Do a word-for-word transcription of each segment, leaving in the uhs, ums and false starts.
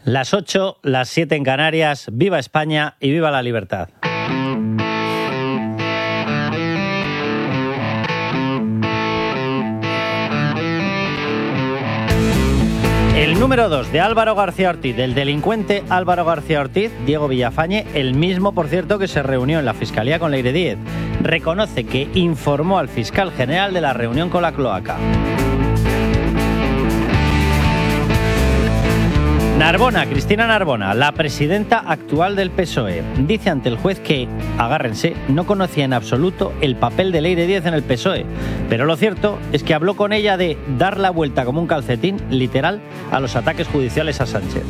Las ocho, las siete en Canarias. ¡Viva España y viva la libertad! El número dos de Álvaro García Ortiz, del delincuente Álvaro García Ortiz, Diego Villafañe, el mismo, por cierto, que se reunió en la Fiscalía con Leire Díez, reconoce que informó al fiscal general de la reunión con la cloaca. Narbona, Cristina Narbona, la presidenta actual del P S O E, dice ante el juez que, agárrense, no conocía en absoluto el papel de Leire Díez en el P S O E, pero lo cierto es que habló con ella de dar la vuelta como un calcetín, literal, a los ataques judiciales a Sánchez.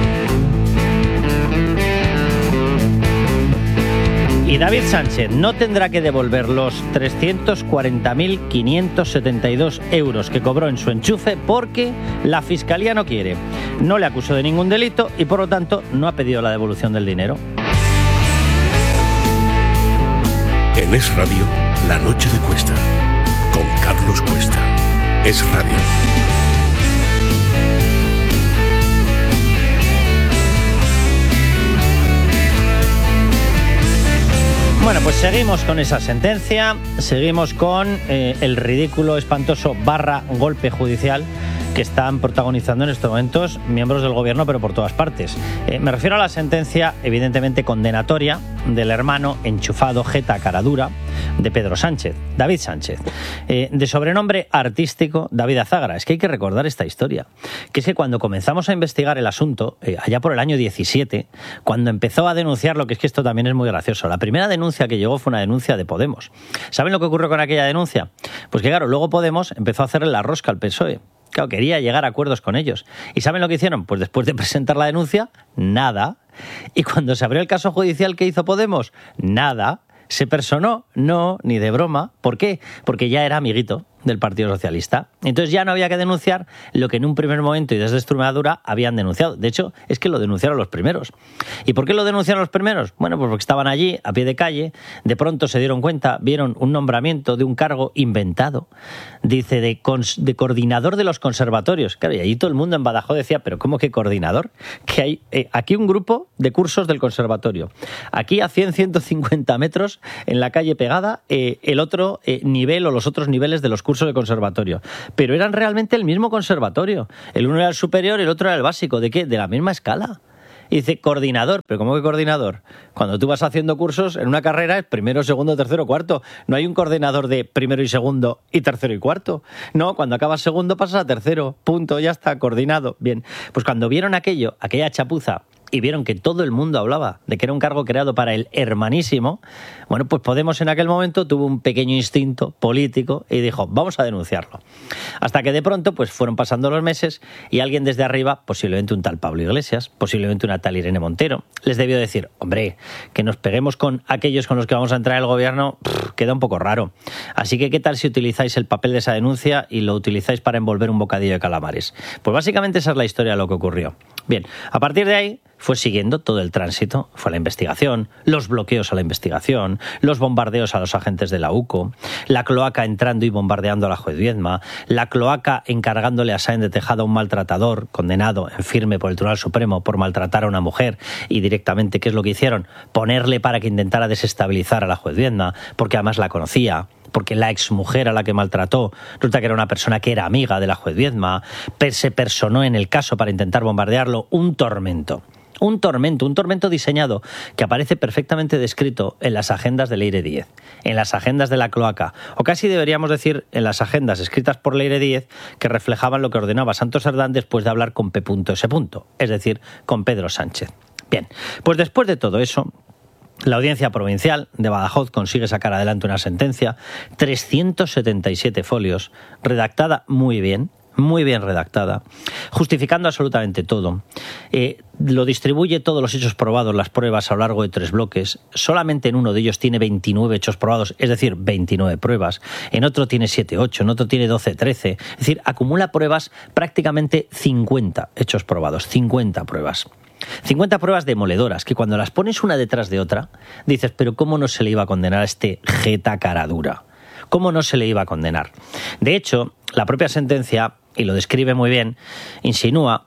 Y David Sánchez no tendrá que devolver los trescientos cuarenta mil quinientos setenta y dos euros que cobró en su enchufe porque la Fiscalía no quiere. No le acusó de ningún delito y, por lo tanto, no ha pedido la devolución del dinero. En Es Radio, La Noche de Cuesta, con Carlos Cuesta. Es Radio. Bueno, pues seguimos con esa sentencia, seguimos con eh, el ridículo, espantoso barra golpe judicial que están protagonizando en estos momentos miembros del gobierno, pero por todas partes. Eh, me refiero a la sentencia, evidentemente condenatoria, del hermano enchufado, jeta, caradura, de Pedro Sánchez, David Sánchez, eh, de sobrenombre artístico David Azagra. Es que hay que recordar esta historia, que es que cuando comenzamos a investigar el asunto, eh, allá por el año diecisiete, cuando empezó a denunciar, lo que es que esto también es muy gracioso, la primera denuncia que llegó fue una denuncia de Podemos. ¿Saben lo que ocurrió con aquella denuncia? Pues que claro, luego Podemos empezó a hacerle la rosca al P S O E. Claro, quería llegar a acuerdos con ellos. ¿Y saben lo que hicieron? Pues después de presentar la denuncia, nada. Y cuando se abrió el caso judicial, ¿qué hizo Podemos? Nada. ¿Se personó? No, ni de broma. ¿Por qué? Porque ya era amiguito del Partido Socialista. Entonces ya no había que denunciar lo que en un primer momento y desde Extremadura habían denunciado. De hecho, es que lo denunciaron los primeros. ¿Y por qué lo denunciaron los primeros? Bueno, pues porque estaban allí, a pie de calle, de pronto se dieron cuenta, vieron un nombramiento de un cargo inventado, dice, de, cons- de coordinador de los conservatorios. Claro, y allí todo el mundo en Badajoz decía, ¿pero cómo que coordinador? Que hay eh, aquí un grupo de cursos del conservatorio. Aquí a cien, ciento cincuenta metros, en la calle pegada, eh, el otro eh, nivel o los otros niveles de los cursos de conservatorio. Pero eran realmente el mismo conservatorio. El uno era el superior y el otro era el básico. ¿De qué? De la misma escala. Y dice, coordinador. ¿Pero cómo que coordinador? Cuando tú vas haciendo cursos en una carrera es primero, segundo, tercero, cuarto. No hay un coordinador de primero y segundo y tercero y cuarto. No, cuando acabas segundo pasas a tercero. Punto, ya está, coordinado. Bien, pues cuando vieron aquello, aquella chapuza, y vieron que todo el mundo hablaba de que era un cargo creado para el hermanísimo, bueno, pues Podemos en aquel momento tuvo un pequeño instinto político y dijo, vamos a denunciarlo. Hasta que de pronto pues fueron pasando los meses y alguien desde arriba, posiblemente un tal Pablo Iglesias, posiblemente una tal Irene Montero, les debió decir, hombre, que nos peguemos con aquellos con los que vamos a entrar al gobierno, pff, queda un poco raro. Así que, ¿qué tal si utilizáis el papel de esa denuncia y lo utilizáis para envolver un bocadillo de calamares? Pues básicamente esa es la historia de lo que ocurrió. Bien, a partir de ahí fue siguiendo todo el tránsito, fue la investigación, los bloqueos a la investigación, los bombardeos a los agentes de la U C O, la cloaca entrando y bombardeando a la juez Viedma, la cloaca encargándole a Sáenz de Tejada, un maltratador condenado en firme por el Tribunal Supremo por maltratar a una mujer, y directamente, ¿qué es lo que hicieron? Ponerle para que intentara desestabilizar a la juez Viedma, porque además la conocía, porque la exmujer a la que maltrató resulta que era una persona que era amiga de la juez Viedma, se personó en el caso para intentar bombardearlo, un tormento. Un tormento, un tormento diseñado que aparece perfectamente descrito en las agendas de Leire Díez, en las agendas de la cloaca, o casi deberíamos decir en las agendas escritas por Leire Díez que reflejaban lo que ordenaba Santos Cerdán después de hablar con P. S. es decir, con Pedro Sánchez. Bien, pues después de todo eso, la Audiencia Provincial de Badajoz consigue sacar adelante una sentencia, trescientos setenta y siete folios, redactada muy bien, muy bien redactada, justificando absolutamente todo. Eh, lo distribuye todos los hechos probados, las pruebas a lo largo de tres bloques. Solamente en uno de ellos tiene veintinueve hechos probados, es decir, veintinueve pruebas. En otro tiene siete, ocho, en otro tiene doce, trece. Es decir, acumula pruebas prácticamente cincuenta hechos probados, cincuenta pruebas. cincuenta pruebas demoledoras, que cuando las pones una detrás de otra, dices, pero ¿cómo no se le iba a condenar a este jeta cara dura? ¿Cómo no se le iba a condenar? De hecho, la propia sentencia, y lo describe muy bien, insinúa,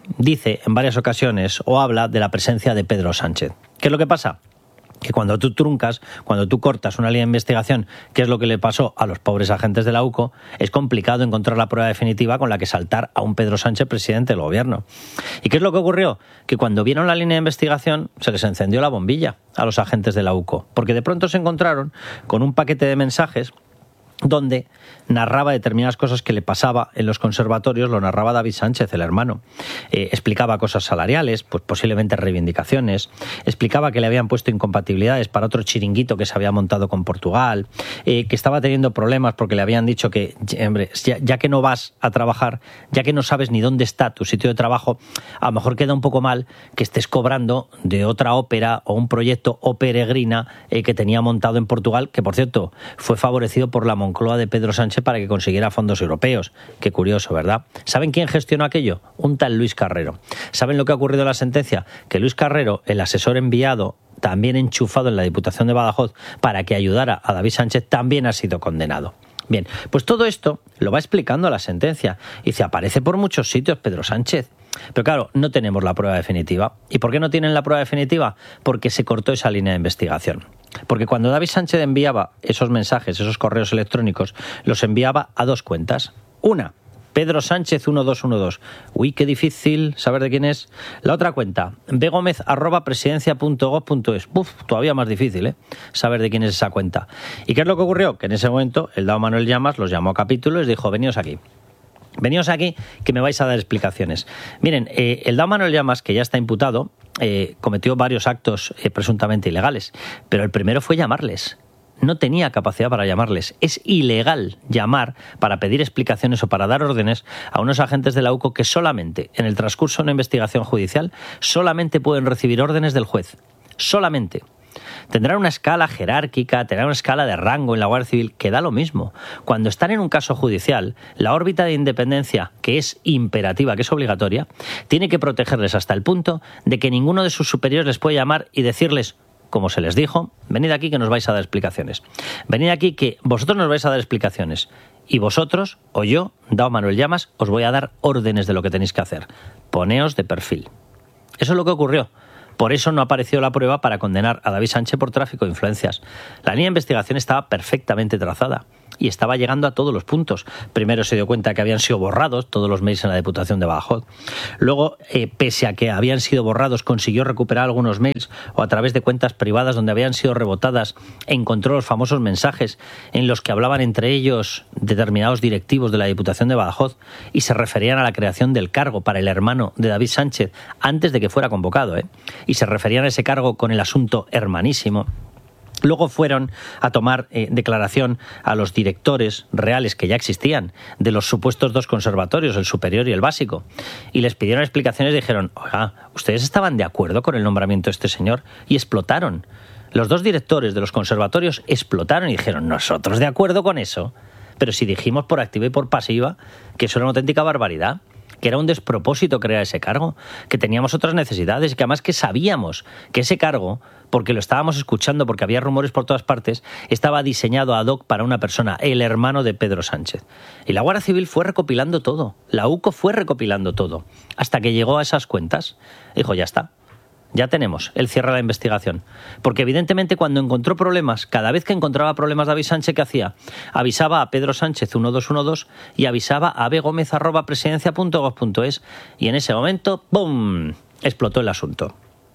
dice en varias ocasiones o habla de la presencia de Pedro Sánchez. ¿Qué es lo que pasa? Que cuando tú truncas, cuando tú cortas una línea de investigación, que es lo que le pasó a los pobres agentes de la U C O, es complicado encontrar la prueba definitiva con la que saltar a un Pedro Sánchez presidente del gobierno. ¿Y qué es lo que ocurrió? Que cuando vieron la línea de investigación se les encendió la bombilla a los agentes de la U C O, porque de pronto se encontraron con un paquete de mensajes donde narraba determinadas cosas que le pasaba en los conservatorios, lo narraba David Sánchez, el hermano. Eh, explicaba cosas salariales, pues posiblemente reivindicaciones, explicaba que le habían puesto incompatibilidades para otro chiringuito que se había montado con Portugal, eh, que estaba teniendo problemas porque le habían dicho que, hombre, ya, ya que no vas a trabajar, ya que no sabes ni dónde está tu sitio de trabajo, a lo mejor queda un poco mal que estés cobrando de otra ópera o un proyecto o peregrina eh, que tenía montado en Portugal, que por cierto fue favorecido por la Moncloa de Pedro Sánchez para que consiguiera fondos europeos. Qué curioso, ¿verdad? ¿Saben quién gestionó aquello? Un tal Luis Carrero. ¿Saben lo que ha ocurrido en la sentencia? Que Luis Carrero, el asesor enviado, también enchufado en la Diputación de Badajoz para que ayudara a David Sánchez, también ha sido condenado. Bien, pues todo esto lo va explicando la sentencia. Y dice, aparece por muchos sitios Pedro Sánchez. Pero claro, no tenemos la prueba definitiva. ¿Y por qué no tienen la prueba definitiva? Porque se cortó esa línea de investigación. Porque cuando David Sánchez enviaba esos mensajes, esos correos electrónicos, los enviaba a dos cuentas. Una, Pedro Sánchez uno dos uno dos. Uy, qué difícil saber de quién es. La otra cuenta, begomez arroba presidencia punto gob punto es. Uf, todavía más difícil, ¿eh? Saber de quién es esa cuenta. ¿Y qué es lo que ocurrió? Que en ese momento el dao Manuel Llamas los llamó a capítulo y les dijo, veníos aquí. Veníos aquí que me vais a dar explicaciones. Miren, eh, el dao Manuel Llamas, que ya está imputado, eh, cometió varios actos eh, presuntamente ilegales, pero el primero fue llamarles. No tenía capacidad para llamarles. Es ilegal llamar para pedir explicaciones o para dar órdenes a unos agentes de la U C O que solamente, en el transcurso de una investigación judicial, solamente pueden recibir órdenes del juez. Solamente. Tendrán una escala jerárquica, tendrán una escala de rango en la Guardia Civil, que da lo mismo. Cuando están en un caso judicial, la órbita de independencia, que es imperativa, que es obligatoria, tiene que protegerles hasta el punto de que ninguno de sus superiores les puede llamar y decirles, como se les dijo, venid aquí que nos vais a dar explicaciones. Venid aquí que vosotros nos vais a dar explicaciones. Y vosotros, o yo, dao Manuel Llamas, os voy a dar órdenes de lo que tenéis que hacer. Poneos de perfil. Eso es lo que ocurrió. Por eso no apareció la prueba para condenar a David Sánchez por tráfico de influencias. La línea de investigación estaba perfectamente trazada y estaba llegando a todos los puntos. Primero se dio cuenta que habían sido borrados todos los mails en la Diputación de Badajoz. Luego, eh, pese a que habían sido borrados, consiguió recuperar algunos mails o a través de cuentas privadas donde habían sido rebotadas, encontró los famosos mensajes en los que hablaban entre ellos determinados directivos de la Diputación de Badajoz y se referían a la creación del cargo para el hermano de David Sánchez antes de que fuera convocado, ¿eh? Y se referían a ese cargo con el asunto hermanísimo. Luego fueron a tomar eh, declaración a los directores reales que ya existían de los supuestos dos conservatorios, el superior y el básico, y les pidieron explicaciones y dijeron, oiga, ¿ustedes estaban de acuerdo con el nombramiento de este señor? Y explotaron. Los dos directores de los conservatorios explotaron y dijeron, nosotros de acuerdo con eso, pero si dijimos por activa y por pasiva que eso era una auténtica barbaridad, que era un despropósito crear ese cargo, que teníamos otras necesidades, que además que sabíamos que ese cargo, porque lo estábamos escuchando, porque había rumores por todas partes, estaba diseñado ad hoc para una persona, el hermano de Pedro Sánchez. Y la Guardia Civil fue recopilando todo, la U C O fue recopilando todo, hasta que llegó a esas cuentas. Dijo, ya está. Ya tenemos, él cierra la investigación. Porque evidentemente cuando encontró problemas, cada vez que encontraba problemas David Sánchez, ¿qué hacía? Avisaba a Pedro Sánchez uno dos uno dos y avisaba a begomez arroba presidencia punto gob punto es y en ese momento, ¡pum!, explotó el asunto.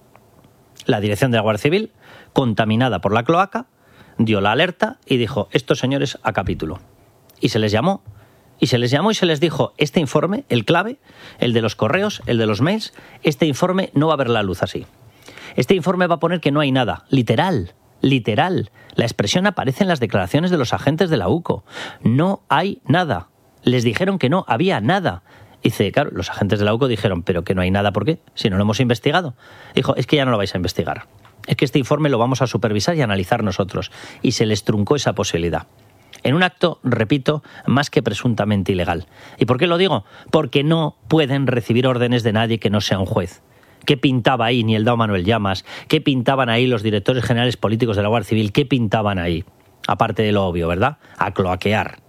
La dirección de la Guardia Civil, contaminada por la cloaca, dio la alerta y dijo, estos señores a capítulo. Y se les llamó. Y se les llamó y se les dijo, este informe, el clave, el de los correos, el de los mails, este informe no va a ver la luz así. Este informe va a poner que no hay nada. Literal, literal. La expresión aparece en las declaraciones de los agentes de la U C O. No hay nada. Les dijeron que no había nada. Y dice, claro, los agentes de la U C O dijeron, pero que no hay nada, ¿por qué? Si no lo hemos investigado. Dijo, es que ya no lo vais a investigar. Es que este informe lo vamos a supervisar y analizar nosotros. Y se les truncó esa posibilidad. En un acto, repito, más que presuntamente ilegal. ¿Y por qué lo digo? Porque no pueden recibir órdenes de nadie que no sea un juez. ¿Qué pintaba ahí ni el dao Manuel Llamas? ¿Qué pintaban ahí los directores generales políticos de la Guardia Civil? ¿Qué pintaban ahí? Aparte de lo obvio, ¿verdad? A cloaquear.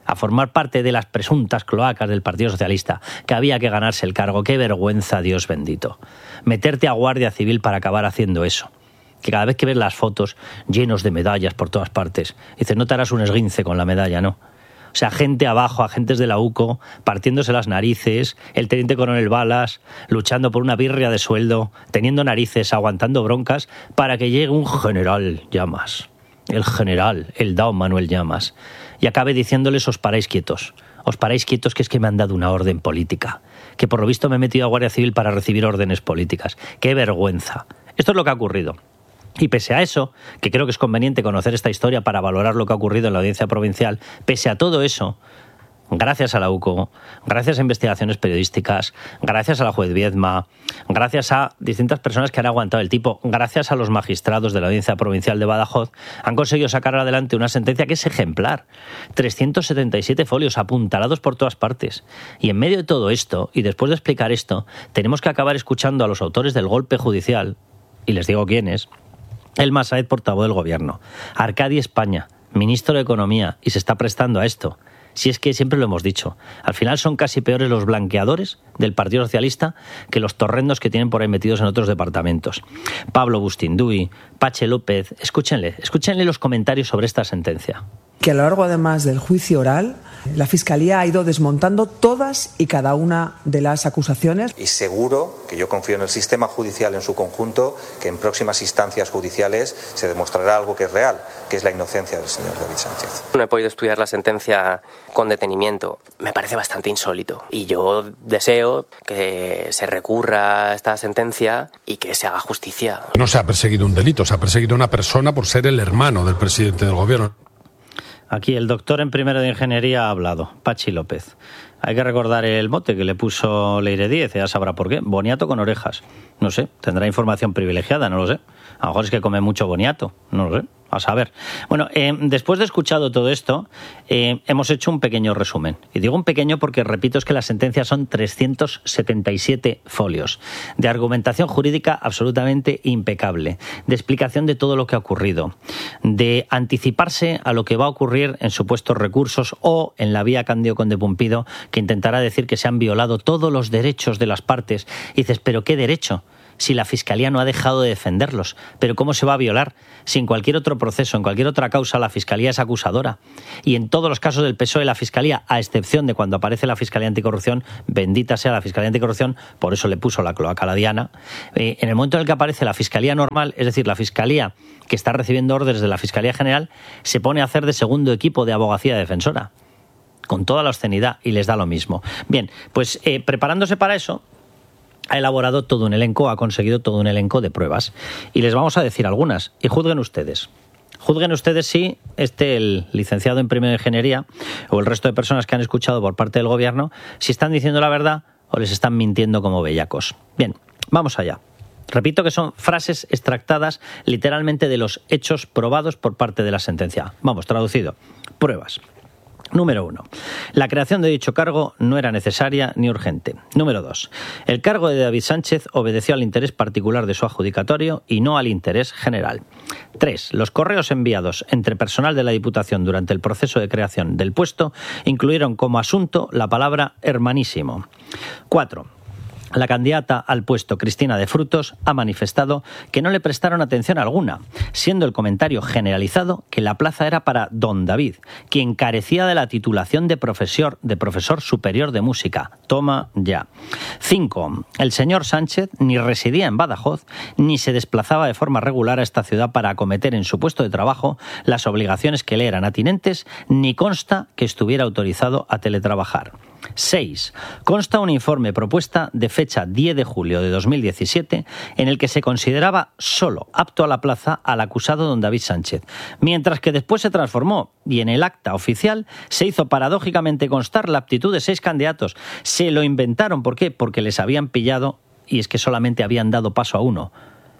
a formar parte de las presuntas cloacas del Partido Socialista, que había que ganarse el cargo. ¡Qué vergüenza, Dios bendito! Meterte a Guardia Civil para acabar haciendo eso. Que cada vez que ves las fotos llenos de medallas por todas partes, dices, no te harás un esguince con la medalla, ¿no? O sea, gente abajo, agentes de la UCO, partiéndose las narices, el teniente coronel Balas, luchando por una birria de sueldo, teniendo narices, aguantando broncas, para que llegue un general Llamas, el general, el Dao Manuel Llamas, y acabe diciéndoles, os paráis quietos, os paráis quietos que es que me han dado una orden política, que por lo visto me he metido a Guardia Civil para recibir órdenes políticas. ¡Qué vergüenza! Esto es lo que ha ocurrido. Y pese a eso, que creo que es conveniente conocer esta historia para valorar lo que ha ocurrido en la audiencia provincial, pese a todo eso, gracias a la UCO, gracias a investigaciones periodísticas, gracias a la juez Viedma, gracias a distintas personas que han aguantado el tipo, gracias a los magistrados de la audiencia provincial de Badajoz, han conseguido sacar adelante una sentencia que es ejemplar. trescientos setenta y siete folios apuntalados por todas partes. Y en medio de todo esto, y después de explicar esto, tenemos que acabar escuchando a los autores del golpe judicial, y les digo quiénes. Elma Saez, portavoz del Gobierno. Arcadi España, ministro de Economía, y se está prestando a esto. Si es que siempre lo hemos dicho, al final son casi peores los blanqueadores del Partido Socialista que los torrendos que tienen por ahí metidos en otros departamentos. Pablo Bustinduy, Pache López, escúchenle, escúchenle los comentarios sobre esta sentencia. Que a lo largo, además del juicio oral, la Fiscalía ha ido desmontando todas y cada una de las acusaciones. Y seguro que yo confío en el sistema judicial en su conjunto, que en próximas instancias judiciales se demostrará algo que es real, que es la inocencia del señor David Sánchez. No he podido estudiar la sentencia con detenimiento. Me parece bastante insólito. Y yo deseo que se recurra a esta sentencia y que se haga justicia. No se ha perseguido un delito, se ha perseguido a una persona por ser el hermano del presidente del Gobierno. Aquí el doctor en primero de Ingeniería ha hablado, Pachi López. Hay que recordar el mote que le puso Leire Díez, ya sabrá por qué. Boniato con orejas. No sé, tendrá información privilegiada, no lo sé. A lo mejor es que come mucho boniato, no lo sé. A saber. Bueno, eh, después de escuchado todo esto, eh, hemos hecho un pequeño resumen. Y digo un pequeño porque, repito, es que las sentencias son trescientos setenta y siete folios. De argumentación jurídica absolutamente impecable. De explicación de todo lo que ha ocurrido. De anticiparse a lo que va a ocurrir en supuestos recursos o en la vía Cándido Conde Pumpido, que intentará decir que se han violado todos los derechos de las partes. Y dices, ¿pero qué derecho? Si la Fiscalía no ha dejado de defenderlos. ¿Pero cómo se va a violar? Si en cualquier otro proceso, en cualquier otra causa, la Fiscalía es acusadora. Y en todos los casos del P S O E, la Fiscalía, a excepción de cuando aparece la Fiscalía Anticorrupción, bendita sea la Fiscalía Anticorrupción, por eso le puso la cloaca a la Diana, eh, en el momento en el que aparece la Fiscalía normal, es decir, la Fiscalía que está recibiendo órdenes de la Fiscalía General, se pone a hacer de segundo equipo de abogacía defensora. Con toda la obscenidad, y les da lo mismo. Bien, pues eh, preparándose para eso, ha elaborado todo un elenco, ha conseguido todo un elenco de pruebas. Y les vamos a decir algunas. Y juzguen ustedes. Juzguen ustedes si este, el licenciado en primero de Ingeniería, o el resto de personas que han escuchado por parte del Gobierno, si están diciendo la verdad o les están mintiendo como bellacos. Bien, vamos allá. Repito que son frases extractadas literalmente de los hechos probados por parte de la sentencia. Vamos, traducido. Pruebas. Número uno. La creación de dicho cargo no era necesaria ni urgente. Número dos. El cargo de David Sánchez obedeció al interés particular de su adjudicatario y no al interés general. Tres. Los correos enviados entre personal de la Diputación durante el proceso de creación del puesto incluyeron como asunto la palabra hermanísimo. Cuatro. La candidata al puesto, Cristina de Frutos, ha manifestado que no le prestaron atención alguna, siendo el comentario generalizado que la plaza era para don David, quien carecía de la titulación de profesor, de profesor superior de música. Toma ya. Cinco. El señor Sánchez ni residía en Badajoz, ni se desplazaba de forma regular a esta ciudad para acometer en su puesto de trabajo las obligaciones que le eran atinentes, ni consta que estuviera autorizado a teletrabajar. seis. Consta un informe propuesta de fecha diez de julio de dos mil diecisiete en el que se consideraba solo apto a la plaza al acusado don David Sánchez, mientras que después se transformó y en el acta oficial se hizo paradójicamente constar la aptitud de seis candidatos. Se lo inventaron. ¿Por qué? Porque les habían pillado y es que solamente habían dado paso a uno.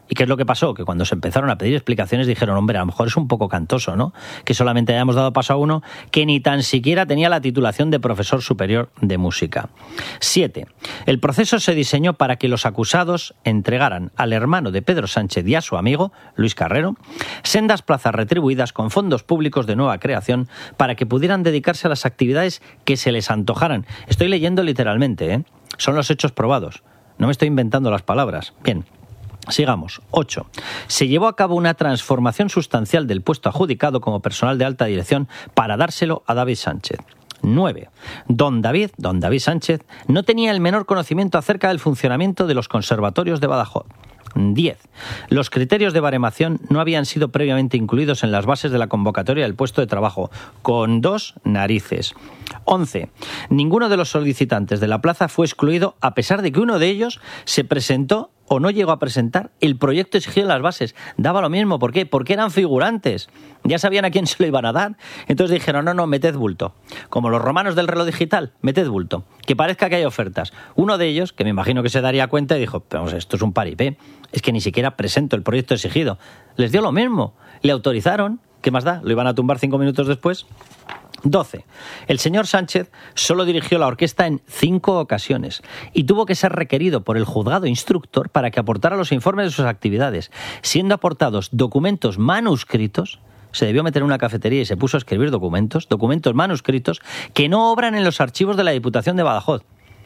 ¿Y qué es lo que pasó? Que cuando se empezaron a pedir explicaciones dijeron, hombre, a lo mejor es un poco cantoso, ¿no? Que solamente hayamos dado paso a uno que ni tan siquiera tenía la titulación de profesor superior de música. Siete. El proceso se diseñó para que los acusados entregaran al hermano de Pedro Sánchez y a su amigo, Luis Carrero, sendas plazas retribuidas con fondos públicos de nueva creación para que pudieran dedicarse a las actividades que se les antojaran. Estoy leyendo literalmente, ¿eh? Son los hechos probados. No me estoy inventando las palabras. Bien. Sigamos. ocho. Se llevó a cabo una transformación sustancial del puesto adjudicado como personal de alta dirección para dárselo a David Sánchez. nueve. Don David, don David Sánchez, no tenía el menor conocimiento acerca del funcionamiento de los conservatorios de Badajoz. diez. Los criterios de baremación no habían sido previamente incluidos en las bases de la convocatoria del puesto de trabajo, con dos narices. once. Ninguno de los solicitantes de la plaza fue excluido, a pesar de que uno de ellos se presentó o no llegó a presentar el proyecto exigido en las bases. Daba lo mismo. ¿Por qué? Porque eran figurantes. Ya sabían a quién se lo iban a dar. Entonces dijeron, no, no, meted bulto. Como los romanos del reloj digital, meted bulto. Que parezca que hay ofertas. Uno de ellos, que me imagino que se daría cuenta, dijo, vamos, esto es un paripé. Es que ni siquiera presento el proyecto exigido. Les dio lo mismo. Le autorizaron. ¿Qué más da? ¿Lo iban a tumbar cinco minutos después? doce. El señor Sánchez solo dirigió la orquesta en cinco ocasiones y tuvo que ser requerido por el juzgado instructor para que aportara los informes de sus actividades. Siendo aportados documentos manuscritos, se debió meter en una cafetería y se puso a escribir documentos, documentos manuscritos que no obran en los archivos de la Diputación de Badajoz.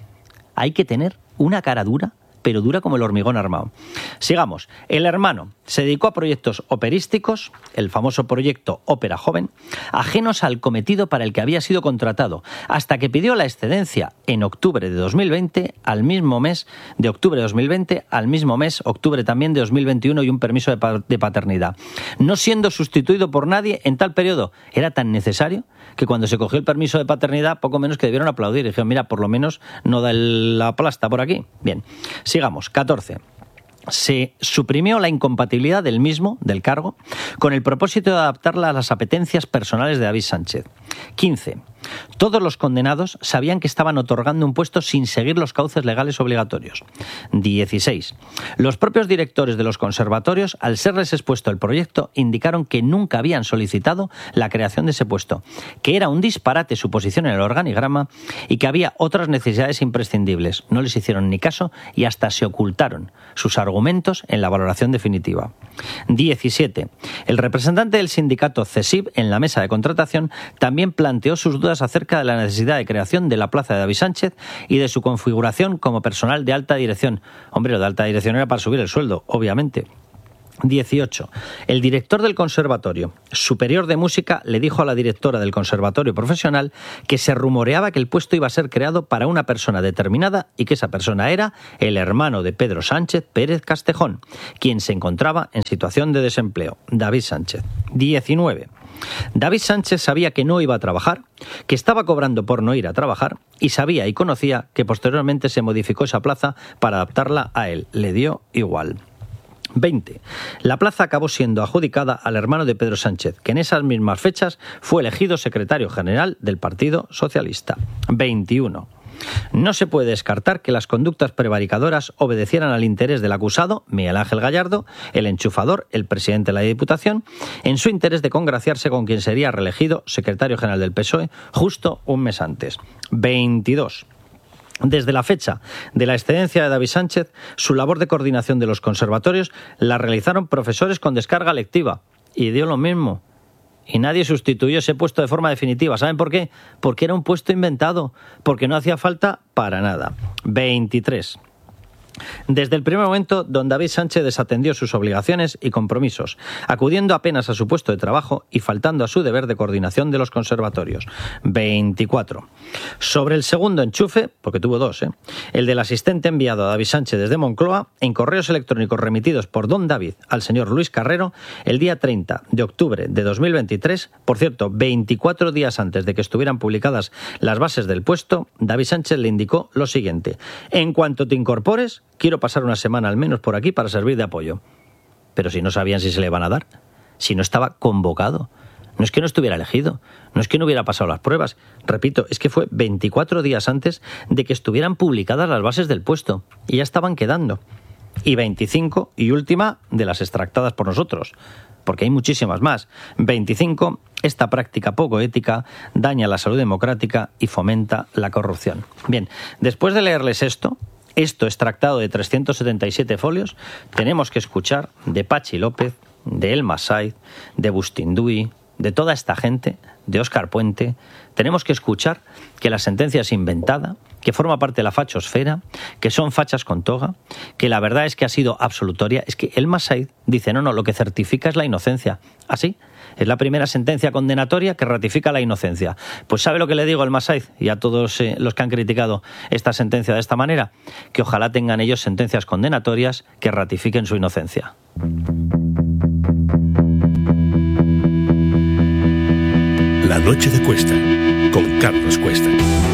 Hay que tener una cara dura, pero dura como el hormigón armado. Sigamos. El hermano se dedicó a proyectos operísticos, el famoso proyecto Ópera Joven, ajenos al cometido para el que había sido contratado, hasta que pidió la excedencia en octubre de dos mil veinte, al mismo mes de octubre de dos mil veinte, al mismo mes, octubre también de dos mil veintiuno, y un permiso de, pa- de paternidad. No siendo sustituido por nadie en tal periodo. Era tan necesario que cuando se cogió el permiso de paternidad, poco menos que debieron aplaudir. Y dijeron, mira, por lo menos no da el, la plasta por aquí. Bien. Sigamos. catorce. Se suprimió la incompatibilidad del mismo, del cargo, con el propósito de adaptarla a las apetencias personales de David Sánchez. quince. Todos los condenados sabían que estaban otorgando un puesto sin seguir los cauces legales obligatorios. dieciséis. Los propios directores de los conservatorios, al serles expuesto el proyecto, indicaron que nunca habían solicitado la creación de ese puesto, que era un disparate su posición en el organigrama y que había otras necesidades imprescindibles. No les hicieron ni caso y hasta se ocultaron sus argumentos en la valoración definitiva. diecisiete. El representante del sindicato CESIB en la mesa de contratación también planteó sus dudas acerca de la necesidad de creación de la plaza de David Sánchez y de su configuración como personal de alta dirección. Hombre, lo de alta dirección era para subir el sueldo, obviamente. dieciocho. El director del Conservatorio Superior de Música le dijo a la directora del Conservatorio Profesional que se rumoreaba que el puesto iba a ser creado para una persona determinada y que esa persona era el hermano de Pedro Sánchez Pérez Castejón, quien se encontraba en situación de desempleo, David Sánchez. diecinueve. David Sánchez sabía que no iba a trabajar, que estaba cobrando por no ir a trabajar y sabía y conocía que posteriormente se modificó esa plaza para adaptarla a él. Le dio igual. veinte. La plaza acabó siendo adjudicada al hermano de Pedro Sánchez, que en esas mismas fechas fue elegido secretario general del Partido Socialista. veintiuno. No se puede descartar que las conductas prevaricadoras obedecieran al interés del acusado, Miguel Ángel Gallardo, el enchufador, el presidente de la Diputación, en su interés de congraciarse con quien sería reelegido secretario general del P S O E justo un mes antes. veintidós. Desde la fecha de la excedencia de David Sánchez, su labor de coordinación de los conservatorios la realizaron profesores con descarga lectiva. Y dio lo mismo. Y nadie sustituyó ese puesto de forma definitiva. ¿Saben por qué? Porque era un puesto inventado. Porque no hacía falta para nada. veintitrés. Desde el primer momento, don David Sánchez desatendió sus obligaciones y compromisos, acudiendo apenas a su puesto de trabajo y faltando a su deber de coordinación de los conservatorios. veinticuatro. Sobre el segundo enchufe, porque tuvo dos, ¿eh? el del asistente enviado a David Sánchez desde Moncloa, en correos electrónicos remitidos por don David al señor Luis Carrero, el día treinta de octubre de dos mil veintitrés, por cierto, veinticuatro días antes de que estuvieran publicadas las bases del puesto, David Sánchez le indicó lo siguiente: en cuanto te incorpores, quiero pasar una semana al menos por aquí para servir de apoyo. Pero si no sabían si se le iban a dar, si no estaba convocado, no es que no estuviera elegido, no es que no hubiera pasado las pruebas. Repito, es que fue veinticuatro días antes de que estuvieran publicadas las bases del puesto y ya estaban quedando. Y veinticinco, y última, de las extractadas por nosotros, porque hay muchísimas más. veinticinco, esta práctica poco ética daña la salud democrática y fomenta la corrupción. Bien, después de leerles esto, esto extractado de trescientos setenta y siete folios, tenemos que escuchar de Pachi López, de Elma Saiz, de Bustinduy, de toda esta gente, de Óscar Puente. Tenemos que escuchar que la sentencia es inventada, que forma parte de la fachosfera, que son fachas con toga, que la verdad es que ha sido absolutoria. Es que Elma Saiz dice, no, no, lo que certifica es la inocencia. ¿Así? Es la primera sentencia condenatoria que ratifica la inocencia. Pues ¿sabe lo que le digo a Elma Saiz y a todos eh, los que han criticado esta sentencia de esta manera? Que ojalá tengan ellos sentencias condenatorias que ratifiquen su inocencia. La noche de Cuesta, con Carlos Cuesta.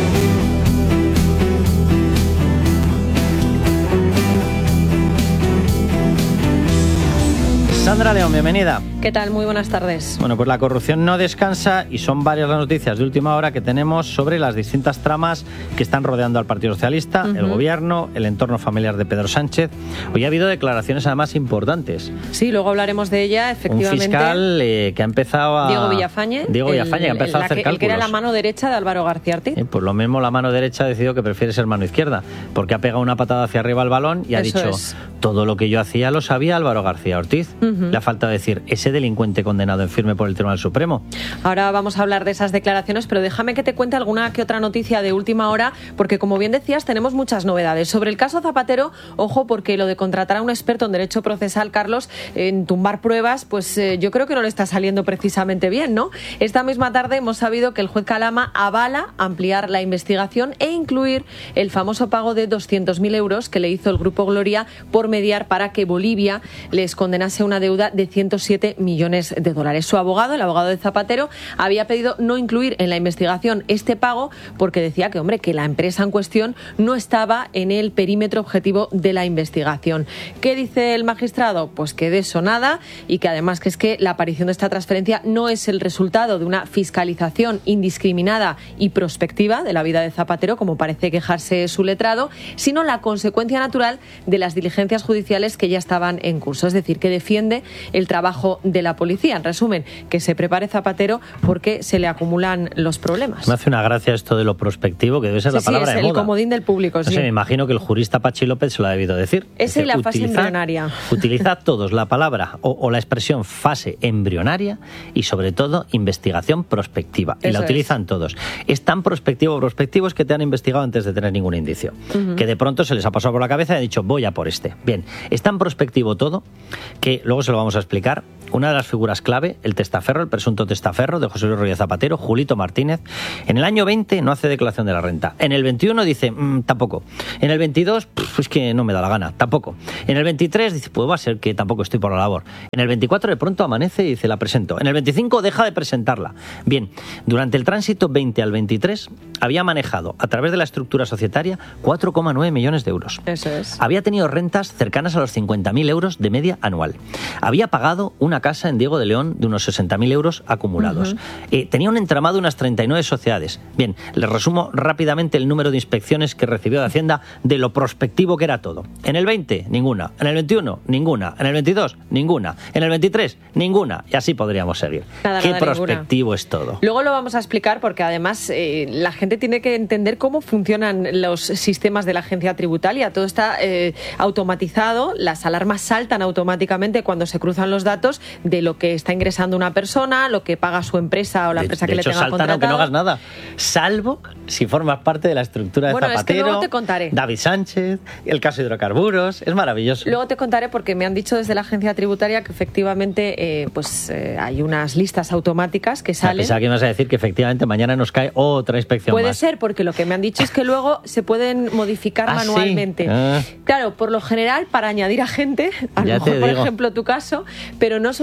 Sandra León, bienvenida. ¿Qué tal? Muy buenas tardes. Bueno, pues la corrupción no descansa y son varias las noticias de última hora que tenemos sobre las distintas tramas que están rodeando al Partido Socialista, uh-huh. el gobierno, el entorno familiar de Pedro Sánchez. Hoy ha habido declaraciones además importantes. Sí, luego hablaremos de ella, efectivamente. Un fiscal eh, que ha empezado a... Diego Villafañe. Diego Villafañe, que ha empezado a hacer que, cálculos. El que era la mano derecha de Álvaro García Ortiz. Eh, pues lo mismo la mano derecha ha decidido que prefiere ser mano izquierda, porque ha pegado una patada hacia arriba al balón y ha Eso dicho, es. todo lo que yo hacía lo sabía Álvaro García Ortiz. Uh-huh. Le ha faltado decir, ese delincuente condenado en firme por el Tribunal Supremo. Ahora vamos a hablar de esas declaraciones, pero déjame que te cuente alguna que otra noticia de última hora, porque como bien decías, tenemos muchas novedades. Sobre el caso Zapatero, ojo, porque lo de contratar a un experto en derecho procesal, Carlos, en tumbar pruebas, pues eh, yo creo que no le está saliendo precisamente bien, ¿no? Esta misma tarde hemos sabido que el juez Calama avala ampliar la investigación e incluir el famoso pago de doscientos mil euros que le hizo el Grupo Gloria por mediar para que Bolivia les condenase una deuda de ciento siete millones de dólares. Su abogado, el abogado de Zapatero, había pedido no incluir en la investigación este pago porque decía que, hombre, que la empresa en cuestión no estaba en el perímetro objetivo de la investigación. ¿Qué dice el magistrado? Pues que de eso nada y que además que es que la aparición de esta transferencia no es el resultado de una fiscalización indiscriminada y prospectiva de la vida de Zapatero, como parece quejarse su letrado, sino la consecuencia natural de las diligencias judiciales que ya estaban en curso. Es decir, que defiende el trabajo de la policía. En resumen, que se prepare Zapatero porque se le acumulan los problemas. Me hace una gracia esto de lo prospectivo, que debe ser sí, la palabra sí, es de el moda. comodín del público. No Sí. sé, me imagino que el jurista Pachi López se lo ha debido decir. Esa es la fase utilizad, embrionaria. Utilizad todos la palabra o, o la expresión fase embrionaria y sobre todo investigación prospectiva. Y Eso la utilizan es. todos. Es tan prospectivo o prospectivo es que te han investigado antes de tener ningún indicio. Uh-huh. Que de pronto se les ha pasado por la cabeza y han dicho voy a por este. Bien, es tan prospectivo todo que luego se lo vamos a explicar. Una de las figuras clave, el testaferro, el presunto testaferro de José Luis Rodríguez Zapatero, Julito Martínez, en el año veinte no hace declaración de la renta. En el veintiuno dice, mmm, tampoco. En el veintidós, pues que no me da la gana, tampoco. En el veintitrés dice, pues va a ser que tampoco estoy por la labor. En el veinticuatro de pronto amanece y dice, la presento. En el veinticinco deja de presentarla. Bien, durante el tránsito veinte al veintitrés había manejado a través de la estructura societaria cuatro coma nueve millones de euros. Eso es. Había tenido rentas cercanas a los cincuenta mil euros de media anual. Había pagado una casa en Diego de León de unos sesenta mil euros acumulados. Uh-huh. Eh, tenía un entramado de unas treinta y nueve sociedades. Bien, les resumo rápidamente el número de inspecciones que recibió de Hacienda de lo prospectivo que era todo. En el veinte, ninguna. En el veintiuno, ninguna. En el veintidós, ninguna. En el veintitrés, ninguna. Y así podríamos seguir. Nada, Qué nada, prospectivo ninguna. Es todo. Luego lo vamos a explicar porque además eh, la gente tiene que entender cómo funcionan los sistemas de la agencia tributaria. Todo está eh, automatizado, las alarmas saltan automáticamente cuando se cruzan los datos de lo que está ingresando una persona, lo que paga su empresa o la de, empresa de que hecho, le tenga saltan contratado. Aunque no hagas nada, salvo si formas parte de la estructura de bueno, Zapatero, es que luego te contaré. David Sánchez, el caso de hidrocarburos, es maravilloso. Luego te contaré porque me han dicho desde la agencia tributaria que efectivamente eh, pues eh, hay unas listas automáticas que salen. Pensaba que ibas a decir que efectivamente mañana nos cae otra inspección Puede más. ser, porque lo que me han dicho es que luego se pueden modificar ¿Ah, manualmente. sí? Ah. Claro, por lo general para añadir a gente, a Ya lo mejor te por digo. ejemplo tu caso, pero no,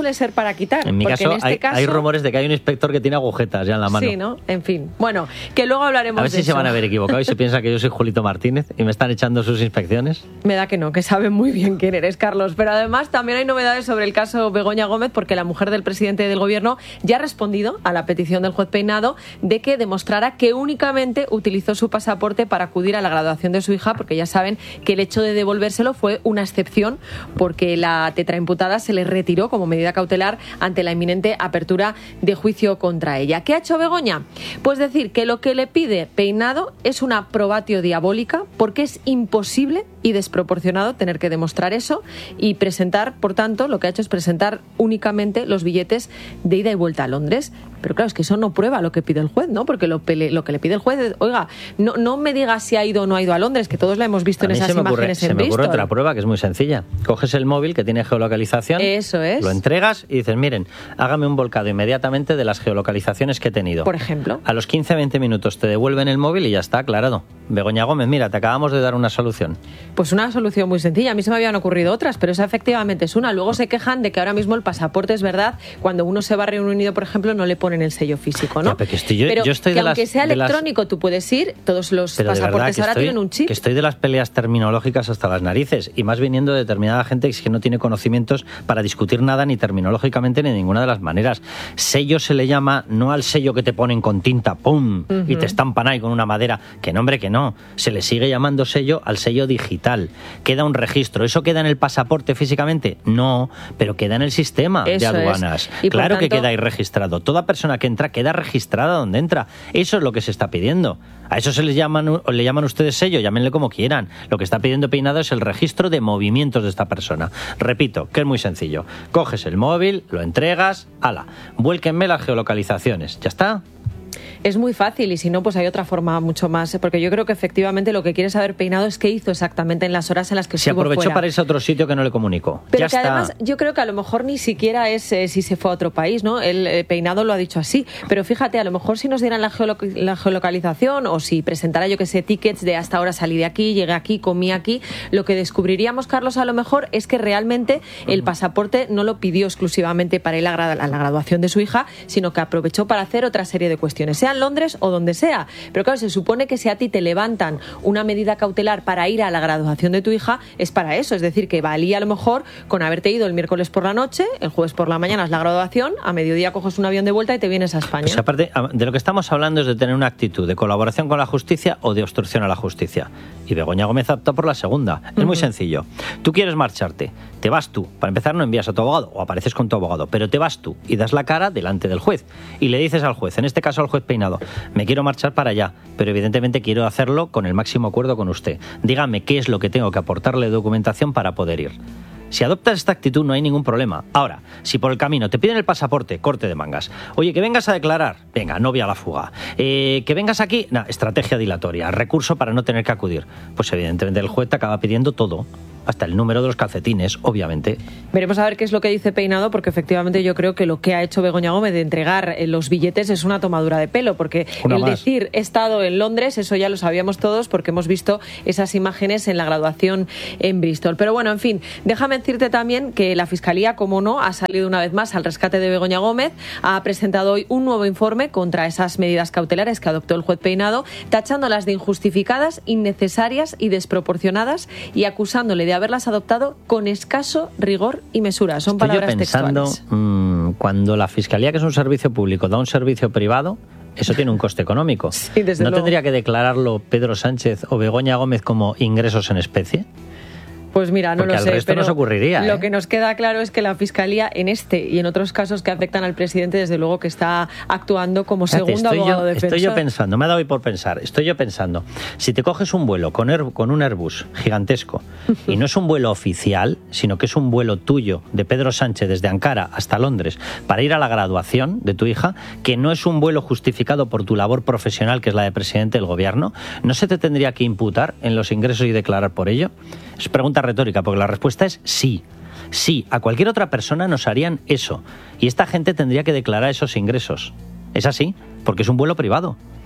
suele ser para quitar. En mi porque caso, en este hay, caso hay rumores de que hay un inspector que tiene agujetas ya en la mano. Sí, ¿no? En fin. Bueno, que luego hablaremos A ver de si eso. se van a haber equivocado y se piensa que yo soy Julito Martínez y me están echando sus inspecciones. Me da que no, que saben muy bien quién eres, Carlos. Pero además también hay novedades sobre el caso Begoña Gómez, porque la mujer del presidente del gobierno ya ha respondido a la petición del juez Peinado de que demostrara que únicamente utilizó su pasaporte para acudir a la graduación de su hija, porque ya saben que el hecho de devolvérselo fue una excepción, porque la tetraimputada se le retiró como medida cautelar ante la inminente apertura de juicio contra ella. ¿Qué ha hecho Begoña? Pues decir que lo que le pide Peinado es una probatio diabólica, porque es imposible y desproporcionado tener que demostrar eso, y presentar, por tanto, lo que ha hecho es presentar únicamente los billetes de ida y vuelta a Londres. Pero claro, es que eso no prueba lo que pide el juez, ¿no? Porque lo, pele, lo que le pide el juez es, oiga, no, no me digas si ha ido o no ha ido a Londres, que todos la hemos visto en esas se me ocurre, imágenes en se me ocurre Bristol. otra prueba que es muy sencilla. Coges el móvil que tiene geolocalización, eso es, lo entregas y dices, miren, hágame un volcado inmediatamente de las geolocalizaciones que he tenido. Por ejemplo. A los quince a veinte minutos te devuelven el móvil y ya está aclarado. Begoña Gómez, mira, te acabamos de dar una solución. Pues una solución muy sencilla. A mí se me habían ocurrido otras, pero esa efectivamente es una. Luego se quejan de que ahora mismo el pasaporte, es verdad, cuando uno se va a Reino Unido, por ejemplo, no le ponen el sello físico, ¿no? Ya, pero que estoy, yo, pero yo estoy que de aunque las, sea de electrónico, las... tú puedes ir, todos los pero pasaportes de ahora estoy, tienen un chip. Que estoy de las peleas terminológicas hasta las narices, y más viniendo de determinada gente que no tiene conocimientos para discutir nada, ni terminológicamente, ni de ninguna de las maneras. Sello se le llama no al sello que te ponen con tinta, ¡pum!, uh-huh, y te estampan ahí con una madera. Que no, hombre, que no. Se le sigue llamando sello al sello digital. Queda un registro. ¿Eso queda en el pasaporte físicamente? No, pero queda en el sistema Eso de aduanas. Y claro tanto... que queda ahí registrado. Toda persona que entra queda registrada donde entra. Eso es lo que se está pidiendo. A eso se les llaman, o le llaman ustedes sello, llámenle como quieran. Lo que está pidiendo Peinado es el registro de movimientos de esta persona. Repito, que es muy sencillo. Coges el móvil, lo entregas, ala, vuélquenme las geolocalizaciones. ¿Ya está? Es muy fácil, y si no, pues hay otra forma mucho más, porque yo creo que efectivamente lo que quiere saber Peinado es qué hizo exactamente en las horas en las que se estuvo aprovechó fuera. Para irse a otro sitio que no le comunicó. Pero ya que está. Además yo creo que a lo mejor ni siquiera es eh, si se fue a otro país, ¿no? El eh, Peinado lo ha dicho así, pero fíjate, a lo mejor si nos dieran la, geolo la geolocalización, o si presentara, yo que sé, tickets de hasta ahora salí de aquí, llegué aquí, comí aquí, lo que descubriríamos, Carlos, a lo mejor es que realmente el pasaporte no lo pidió exclusivamente para ir a la, a la graduación de su hija, sino que aprovechó para hacer otra serie de cuestiones, sea en Londres o donde sea. Pero claro, se supone que si a ti te levantan una medida cautelar para ir a la graduación de tu hija, es para eso. Es decir, que valía a lo mejor con haberte ido el miércoles por la noche, el jueves por la mañana es la graduación, a mediodía coges un avión de vuelta y te vienes a España. Pues aparte, de lo que estamos hablando es de tener una actitud de colaboración con la justicia o de obstrucción a la justicia. Y Begoña Gómez opta por la segunda. Es uh-huh. muy sencillo. Tú quieres marcharte, te vas tú. Para empezar, no envías a tu abogado o apareces con tu abogado, pero te vas tú y das la cara delante del juez. Y le dices al juez, en este caso al juez Peinado, me quiero marchar para allá, pero evidentemente quiero hacerlo con el máximo acuerdo con usted. Dígame qué es lo que tengo que aportarle de documentación para poder ir. Si adoptas esta actitud no hay ningún problema. Ahora, si por el camino te piden el pasaporte, corte de mangas. Oye, que vengas a declarar, venga, novia a la fuga. Eh, que vengas aquí, nah, estrategia dilatoria, recurso para no tener que acudir. Pues evidentemente el juez te acaba pidiendo todo. Hasta el número de los calcetines, obviamente. Veremos a ver qué es lo que dice Peinado, porque efectivamente yo creo que lo que ha hecho Begoña Gómez de entregar los billetes es una tomadura de pelo, porque Una el más. decir he estado en Londres, eso ya lo sabíamos todos, porque hemos visto esas imágenes en la graduación en Bristol. Pero bueno, en fin, déjame decirte también que la Fiscalía, como no, ha salido una vez más al rescate de Begoña Gómez, ha presentado hoy un nuevo informe contra esas medidas cautelares que adoptó el juez Peinado, tachándolas de injustificadas, innecesarias y desproporcionadas, y acusándole de de haberlas adoptado con escaso rigor y mesura. Son Estoy palabras yo pensando, textuales. Mmm, cuando la Fiscalía, que es un servicio público, da un servicio privado, eso tiene un coste económico. Sí, desde ¿No luego. tendría que declararlo Pedro Sánchez o Begoña Gómez como ingresos en especie? Pues mira, no Porque lo al sé, resto pero nos ocurriría, lo ¿eh? que nos queda claro es que la Fiscalía en este y en otros casos que afectan al presidente, desde luego que está actuando como Fíjate, segundo estoy abogado yo, defensor. Estoy yo pensando, me ha dado hoy por pensar, estoy yo pensando, si te coges un vuelo con, Air, con un Airbus gigantesco y no es un vuelo oficial, sino que es un vuelo tuyo de Pedro Sánchez desde Ankara hasta Londres para ir a la graduación de tu hija, que no es un vuelo justificado por tu labor profesional, que es la de presidente del gobierno, ¿no se te tendría que imputar en los ingresos y declarar por ello? Es pregunta retórica, porque la respuesta es sí. Sí, a cualquier otra persona nos harían eso. Y esta gente tendría que declarar esos ingresos. ¿Es así? Porque es un vuelo privado.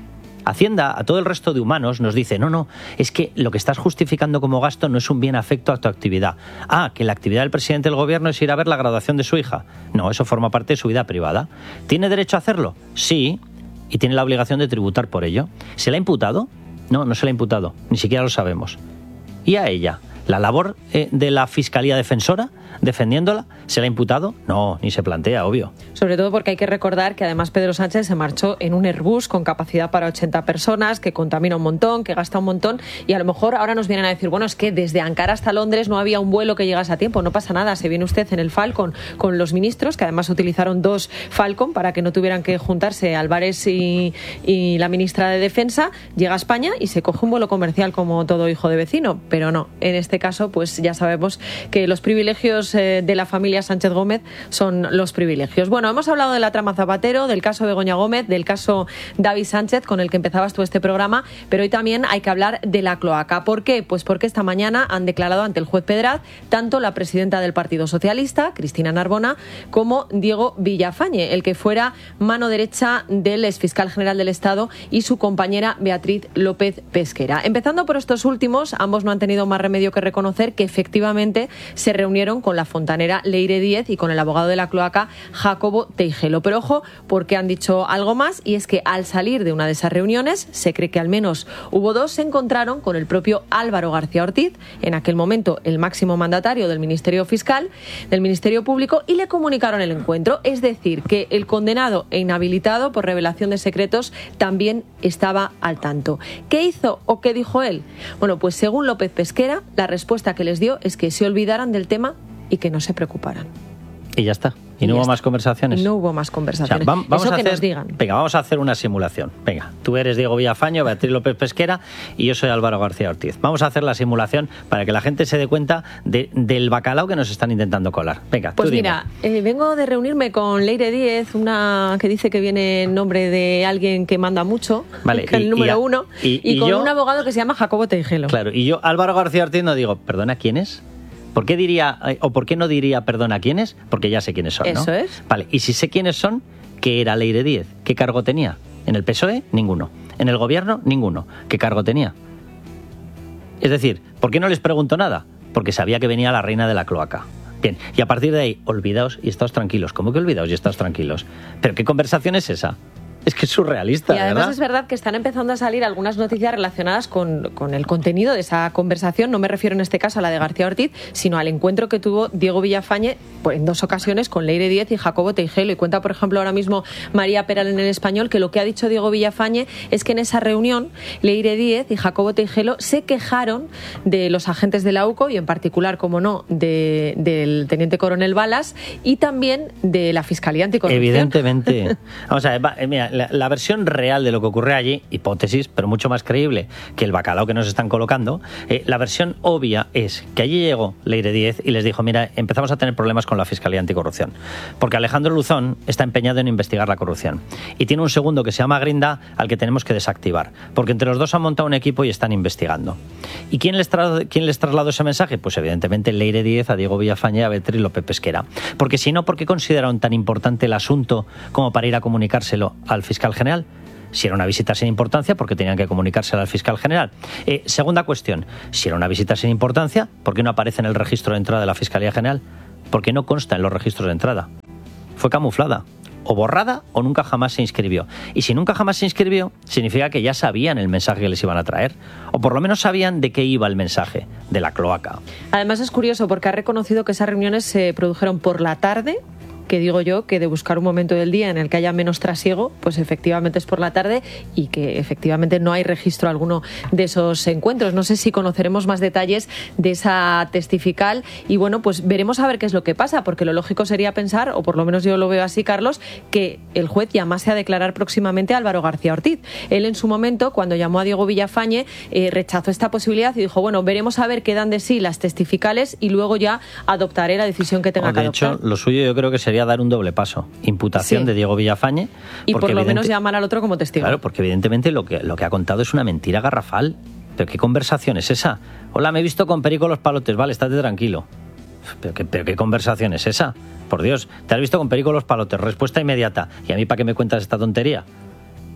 Hacienda, a todo el resto de humanos, nos dice, no, no, es que lo que estás justificando como gasto no es un bien afecto a tu actividad. Ah, que la actividad del presidente del gobierno es ir a ver la graduación de su hija. No, eso forma parte de su vida privada. ¿Tiene derecho a hacerlo? Sí, y tiene la obligación de tributar por ello. ¿Se le ha imputado? No, no se le ha imputado, ni siquiera lo sabemos. ¿Y a ella? ¿La labor eh, de la Fiscalía Defensora, defendiéndola, se le ha imputado? No, ni se plantea, obvio. Sobre todo porque hay que recordar que además Pedro Sánchez se marchó en un Airbus con capacidad para ochenta personas, que contamina un montón, que gasta un montón, y a lo mejor ahora nos vienen a decir, bueno, es que desde Ankara hasta Londres no había un vuelo que llegase a tiempo. No pasa nada, se viene usted en el Falcon con los ministros, que además utilizaron dos Falcon para que no tuvieran que juntarse Álvarez y, y la ministra de Defensa, llega a España y se coge un vuelo comercial como todo hijo de vecino, pero no, en este caso pues ya sabemos que los privilegios eh, de la familia Sánchez Gómez son los privilegios. Bueno, hemos hablado de la trama Zapatero, del caso Begoña Gómez, del caso David Sánchez, con el que empezabas tú este programa, pero hoy también hay que hablar de la cloaca. ¿Por qué? Pues porque esta mañana han declarado ante el juez Pedraz tanto la presidenta del Partido Socialista, Cristina Narbona, como Diego Villafañe, el que fuera mano derecha del exfiscal general del Estado, y su compañera Beatriz López Pesquera. Empezando por estos últimos, ambos no han tenido más remedio que reconocer que efectivamente se reunieron con la fontanera Leire Díez y con el abogado de la cloaca Jacobo Teijelo. Pero ojo, porque han dicho algo más, y es que al salir de una de esas reuniones, se cree que al menos hubo dos, se encontraron con el propio Álvaro García Ortiz, en aquel momento el máximo mandatario del Ministerio Fiscal, del Ministerio Público, y le comunicaron el encuentro. Es decir, que el condenado e inhabilitado por revelación de secretos también estaba al tanto. ¿Qué hizo o qué dijo él? Bueno, pues según López Pesquera, la respuesta que les dio es que se olvidaran del tema y que no se preocuparan. Y ya está. ¿Y no hubo más conversaciones? No hubo más conversaciones. O sea, vamos Eso a que hacer, nos digan. Venga, vamos a hacer una simulación. Venga, tú eres Diego Villafañe, Beatriz López Pesquera y yo soy Álvaro García Ortiz. Vamos a hacer la simulación para que la gente se dé cuenta de, del bacalao que nos están intentando colar. Venga, pues tú mira, eh, vengo de reunirme con Leire Díez, una que dice que viene en nombre de alguien que manda mucho, vale, que es el y, número y, uno, y, y, y con yo, un abogado que se llama Jacobo Teijelo. Claro, y yo, Álvaro García Ortiz, no digo, perdona, ¿quién es? ¿Por qué diría, o por qué no diría perdona quiénes? Porque ya sé quiénes son, ¿no? Eso es. Vale, y si sé quiénes son, ¿qué era Leire Díez? ¿Qué cargo tenía? ¿En el P S O E? Ninguno. ¿En el gobierno? Ninguno. ¿Qué cargo tenía? Es decir, ¿por qué no les pregunto nada? Porque sabía que venía la reina de la cloaca. Bien, y a partir de ahí, olvidaos y estáos tranquilos. ¿Cómo que olvidaos y estáos tranquilos? ¿Pero qué conversación es esa? Es que es surrealista, y además ¿verdad? Es verdad que están empezando a salir algunas noticias relacionadas con, con el contenido de esa conversación. No me refiero en este caso a la de García Ortiz, sino al encuentro que tuvo Diego Villafañe pues, en dos ocasiones con Leire Díez y Jacobo Teijelo. Y cuenta, por ejemplo, ahora mismo María Peral en El Español que lo que ha dicho Diego Villafañe es que en esa reunión Leire Díez y Jacobo Teijelo se quejaron de los agentes de la U C O y en particular, como no, de, del teniente coronel Balas y también de la Fiscalía Anticorrupción. Evidentemente. Vamos a ver, va, mira, La, la versión real de lo que ocurre allí, hipótesis, pero mucho más creíble que el bacalao que nos están colocando, eh, la versión obvia es que allí llegó Leire Díez y les dijo, mira, empezamos a tener problemas con la Fiscalía Anticorrupción, porque Alejandro Luzón está empeñado en investigar la corrupción y tiene un segundo que se llama Grinda al que tenemos que desactivar, porque entre los dos han montado un equipo y están investigando. ¿Y quién les, tra- quién les trasladó ese mensaje? Pues evidentemente Leire Díez a Diego Villafañe, a Beatriz López Pesquera, porque si no, ¿por qué consideraron tan importante el asunto como para ir a comunicárselo al fiscal general? Si era una visita sin importancia, ¿por qué tenían que comunicársela al fiscal general? Eh, segunda cuestión, si era una visita sin importancia, ¿por qué no aparece en el registro de entrada de la Fiscalía General? ¿Por qué no consta en los registros de entrada? Fue camuflada, o borrada, o nunca jamás se inscribió. Y si nunca jamás se inscribió, significa que ya sabían el mensaje que les iban a traer, o por lo menos sabían de qué iba el mensaje, de la cloaca. Además es curioso porque ha reconocido que esas reuniones se produjeron por la tarde, que digo yo que de buscar un momento del día en el que haya menos trasiego, pues efectivamente es por la tarde y que efectivamente no hay registro alguno de esos encuentros. No sé si conoceremos más detalles de esa testifical y bueno, pues veremos a ver qué es lo que pasa, porque lo lógico sería pensar, o por lo menos yo lo veo así, Carlos, que el juez llamase a declarar próximamente a Álvaro García Ortiz. Él en su momento, cuando llamó a Diego Villafañe, eh, rechazó esta posibilidad y dijo, bueno, veremos a ver qué dan de sí las testificales y luego ya adoptaré la decisión que tenga o que de adoptar. De hecho, lo suyo yo creo que sería dar un doble paso. Imputación sí. de Diego Villafañe. Y por lo menos llamar al otro como testigo. Claro, porque evidentemente lo que, lo que ha contado es una mentira garrafal. ¿Pero qué conversación es esa? Hola, me he visto con Perico Los Palotes. Vale, estate tranquilo. ¿Pero qué, pero qué conversación es esa? Por Dios, te has visto con Perico Los Palotes. Respuesta inmediata. ¿Y a mí para qué me cuentas esta tontería?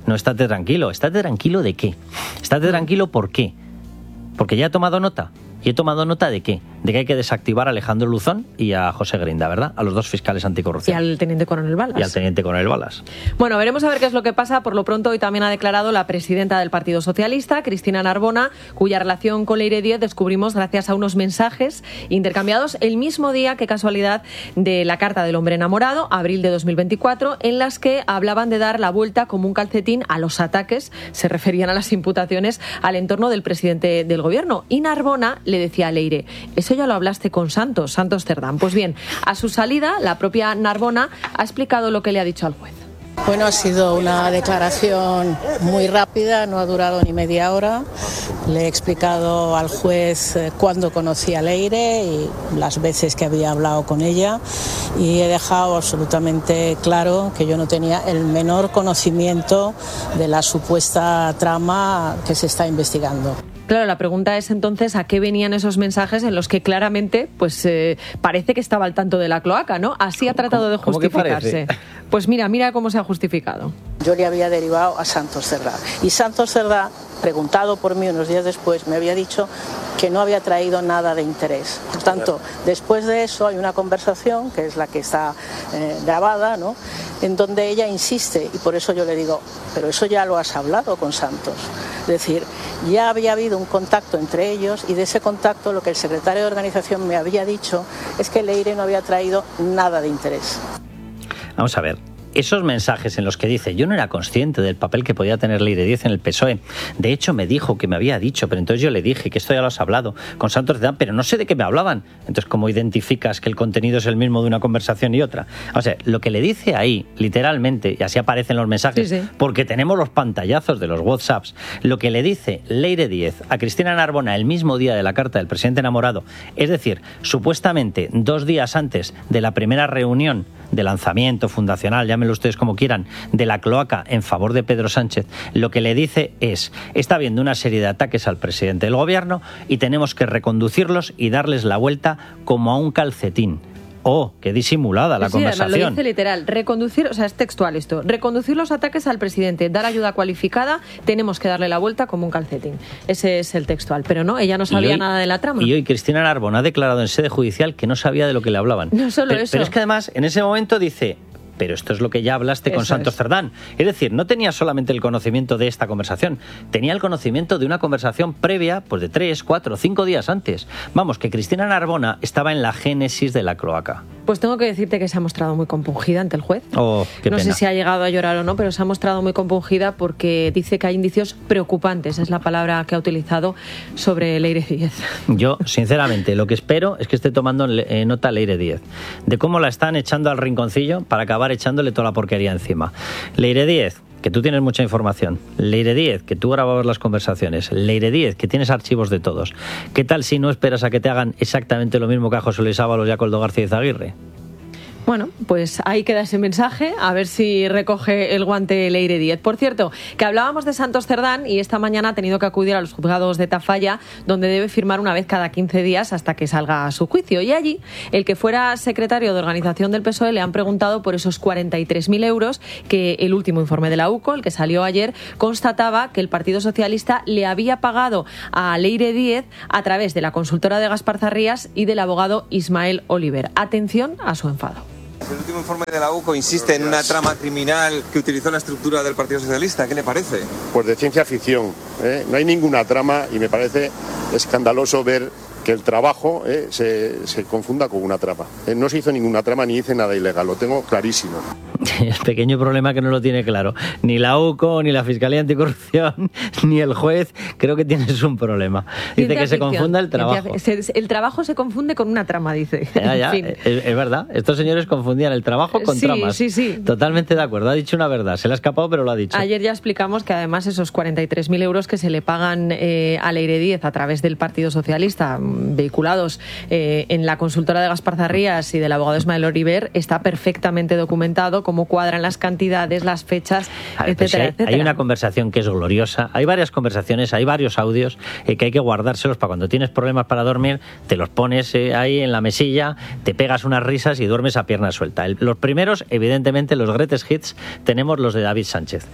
no estate tranquilo. ¿Estate tranquilo de qué? ¿Estate tranquilo por qué? Porque ya he tomado nota. ¿Y he tomado nota de qué? De que hay que desactivar a Alejandro Luzón y a José Grinda, ¿verdad? A los dos fiscales anticorrupción. Y al teniente coronel Balas. Y al teniente coronel Balas. Bueno, veremos a ver qué es lo que pasa. Por lo pronto, hoy también ha declarado la presidenta del Partido Socialista, Cristina Narbona, cuya relación con Leire Díez descubrimos gracias a unos mensajes intercambiados el mismo día, qué casualidad, de la Carta del Hombre Enamorado, abril de dos mil veinticuatro, en las que hablaban de dar la vuelta como un calcetín a los ataques, se referían a las imputaciones al entorno del presidente del gobierno. Y Narbona le decía a Leire, eso ya lo hablaste con Santos, Santos Cerdán. Pues bien, a su salida, la propia Narbona ha explicado lo que le ha dicho al juez. Bueno, ha sido una declaración muy rápida, no ha durado ni media hora. Le he explicado al juez cuándo conocí a Leire y las veces que había hablado con ella, y he dejado absolutamente claro que yo no tenía el menor conocimiento de la supuesta trama que se está investigando. Claro, la pregunta es entonces a qué venían esos mensajes en los que claramente pues eh, parece que estaba al tanto de la cloaca, ¿no? Así ha tratado de justificarse. Pues mira, mira cómo se ha justificado. Yo le había derivado a Santos Cerdá. Y Santos Cerdá, preguntado por mí unos días después, me había dicho que no había traído nada de interés. Por tanto, después de eso hay una conversación, que es la que está eh, grabada, ¿no?, en donde ella insiste, y por eso yo le digo, pero eso ya lo has hablado con Santos. Es decir, ya había habido un contacto entre ellos, y de ese contacto lo que el secretario de organización me había dicho es que Leire no había traído nada de interés. Vamos a ver. Esos mensajes en los que dice, yo no era consciente del papel que podía tener Leire Díez en el P S O E. De hecho, me dijo que me había dicho, pero entonces yo le dije que esto ya lo has hablado con Santos Cerdán, pero no sé de qué me hablaban. Entonces, ¿cómo identificas que el contenido es el mismo de una conversación y otra? O sea, lo que le dice ahí, literalmente, y así aparecen los mensajes, sí, sí. porque tenemos los pantallazos de los WhatsApps, lo que le dice Leire Díez a Cristina Narbona el mismo día de la carta del presidente enamorado, es decir, supuestamente dos días antes de la primera reunión de lanzamiento fundacional, llámenlo ustedes como quieran, de la cloaca en favor de Pedro Sánchez, lo que le dice es, está habiendo una serie de ataques al presidente del gobierno y tenemos que reconducirlos y darles la vuelta como a un calcetín. Oh, qué disimulada la sí, conversación. Lo dice literal, reconducir, o sea, es textual esto, reconducir los ataques al presidente, dar ayuda cualificada, tenemos que darle la vuelta como un calcetín. Ese es el textual, pero no, ella no sabía hoy, nada de la trama. Y hoy Cristina Narbona ha declarado en sede judicial que no sabía de lo que le hablaban. No solo pero, eso. Pero es que además, en ese momento dice, pero esto es lo que ya hablaste con Eso Santos es. Cerdán. Es decir, no tenía solamente el conocimiento de esta conversación, tenía el conocimiento de una conversación previa, pues de tres, cuatro, cinco días antes. Vamos, que Cristina Narbona estaba en la génesis de la cloaca. Pues tengo que decirte que se ha mostrado muy compungida ante el juez. Oh, qué no pena. sé si ha llegado a llorar o no, pero se ha mostrado muy compungida porque dice que hay indicios preocupantes, es la palabra que ha utilizado, sobre Leire Díez. Yo, sinceramente, lo que espero es que esté tomando eh, nota Leire Díez de cómo la están echando al rinconcillo para acabar echándole toda la porquería encima. Leire Díez, que tú tienes mucha información. Leire Díez, que tú grababas las conversaciones. Leire Díez, que tienes archivos de todos. ¿Qué tal si no esperas a que te hagan exactamente lo mismo que a José Luis Ábalos y a Coldo García Izaguirre? Bueno, pues ahí queda ese mensaje, a ver si recoge el guante Leire Díez. Por cierto, que hablábamos de Santos Cerdán y esta mañana ha tenido que acudir a los juzgados de Tafalla, donde debe firmar una vez cada quince días hasta que salga a su juicio. Y allí, el que fuera secretario de organización del P S O E le han preguntado por esos cuarenta y tres mil euros que el último informe de la U C O, el que salió ayer, constataba que el Partido Socialista le había pagado a Leire Díez a través de la consultora de Gaspar Zarrías y del abogado Ismael Oliver. Atención a su enfado. El último informe de la U C O insiste en una trama criminal que utilizó la estructura del Partido Socialista. ¿Qué le parece? Pues de ciencia ficción, ¿eh? No hay ninguna trama y me parece escandaloso ver que el trabajo eh, se, se confunda con una trama. Eh, no se hizo ninguna trama ni hice nada ilegal, lo tengo clarísimo. El pequeño problema que no lo tiene claro. Ni la U C O, ni la Fiscalía Anticorrupción, ni el juez, creo que tienes un problema. Dice que se confunda el trabajo. El trabajo se confunde con una trama, dice. Ya, ya, en fin. es, es verdad. Estos señores confundían el trabajo con sí, tramas. Sí, sí. Totalmente de acuerdo. Ha dicho una verdad. Se le ha escapado, pero lo ha dicho. Ayer ya explicamos que además esos cuarenta y tres mil euros que se le pagan eh, a Leire Díez a través del Partido Socialista, vehiculados eh, en la consultora de Gaspar Zarrías y del abogado Ismael Oliver, está perfectamente documentado cómo cuadran las cantidades, las fechas, ver, etcétera, pues hay, etcétera. Hay una conversación que es gloriosa, hay varias conversaciones, hay varios audios eh, que hay que guardárselos para cuando tienes problemas para dormir, te los pones eh, ahí en la mesilla, te pegas unas risas y duermes a pierna suelta. El, los primeros, evidentemente, los greatest hits, tenemos los de David Sánchez.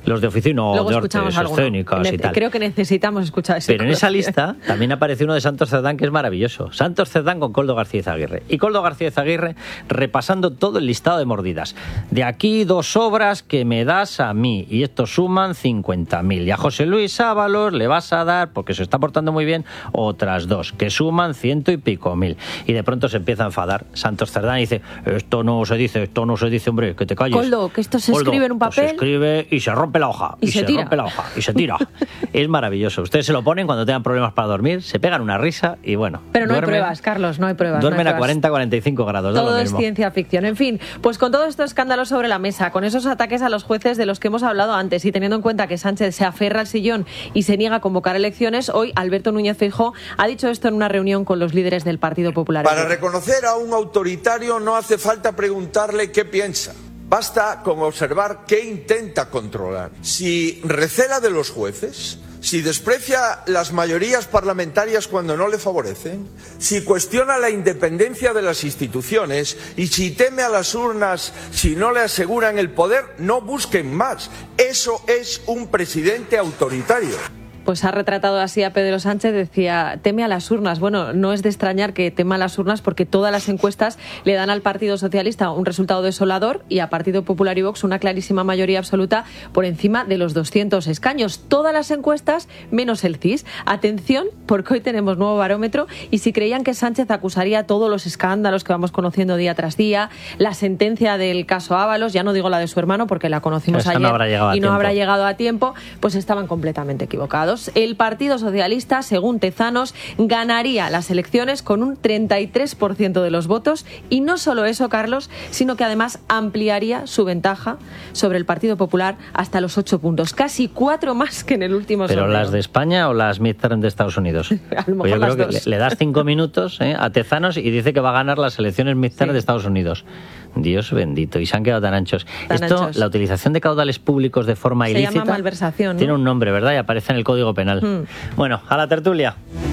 Los de oficina, Luego de escuchamos artes alguno. escénicas Ne- y tal. Creo que necesitamos escuchar ese Pero en esa coloquio. lista también aparece uno de Santos Cerdán que es maravilloso. Santos Cerdán con Koldo García Izaguirre. Y Koldo García Izaguirre repasando todo el listado de mordidas. De aquí dos obras que me das a mí y estos suman cincuenta mil. Y a José Luis Ábalos le vas a dar, porque se está portando muy bien, otras dos que suman ciento y pico mil. Y de pronto se empieza a enfadar Santos Cerdán y dice, esto no se dice, esto no se dice, hombre, que te calles. Koldo, que esto se Koldo, escribe en un pues papel. se escribe y se rompe la hoja. Y Y, se se, tira. rompe la hoja. Y se tira. Es maravilloso. Ustedes se lo ponen cuando tengan problemas para dormir, se pegan una risa y bueno. Pero no duermen, hay pruebas, Carlos, no hay pruebas. Duermen no hay a pruebas. cuarenta a cuarenta y cinco grados. Da Todo lo es mismo. ciencia ficción. En fin, pues con todo esto escándalo sobre la mesa, con esos ataques a los jueces de los que hemos hablado antes y teniendo en cuenta que Sánchez se aferra al sillón y se niega a convocar elecciones, hoy Alberto Núñez Feijóo ha dicho esto en una reunión con los líderes del Partido Popular. Para reconocer a un autoritario no hace falta preguntarle qué piensa. Basta con observar qué intenta controlar. Si recela de los jueces, si desprecia las mayorías parlamentarias cuando no le favorecen, si cuestiona la independencia de las instituciones y si teme a las urnas si no le aseguran el poder, no busquen más. Eso es un presidente autoritario. Pues ha retratado así a Pedro Sánchez, decía, teme a las urnas. Bueno, no es de extrañar que tema a las urnas porque todas las encuestas le dan al Partido Socialista un resultado desolador y a Partido Popular y Vox una clarísima mayoría absoluta por encima de los doscientos escaños. Todas las encuestas menos el C I S. Atención, porque hoy tenemos nuevo barómetro y si creían que Sánchez acusaría todos los escándalos que vamos conociendo día tras día, la sentencia del caso Ábalos, ya no digo la de su hermano porque la conocimos Esa ayer no habrá llegado a y no tiempo. habrá llegado a tiempo, pues estaban completamente equivocados. El Partido Socialista, según Tezanos, ganaría las elecciones con un treinta y tres por ciento de los votos y no solo eso, Carlos, sino que además ampliaría su ventaja sobre el Partido Popular hasta los ocho puntos, casi cuatro más que en el último ¿Pero sondeo. las de España o las midterm de Estados Unidos? A lo mejor Pues yo las creo que dos. le, le das cinco minutos ¿eh? a Tezanos y dice que va a ganar las elecciones midterm Sí. de Estados Unidos. Dios bendito, y se han quedado tan anchos. Tan Esto, anchos. la utilización de caudales públicos de forma Se ilícita, llama malversación, ¿no? tiene un nombre, ¿verdad? Y aparece en el Código Penal. Hmm. Bueno, a la tertulia.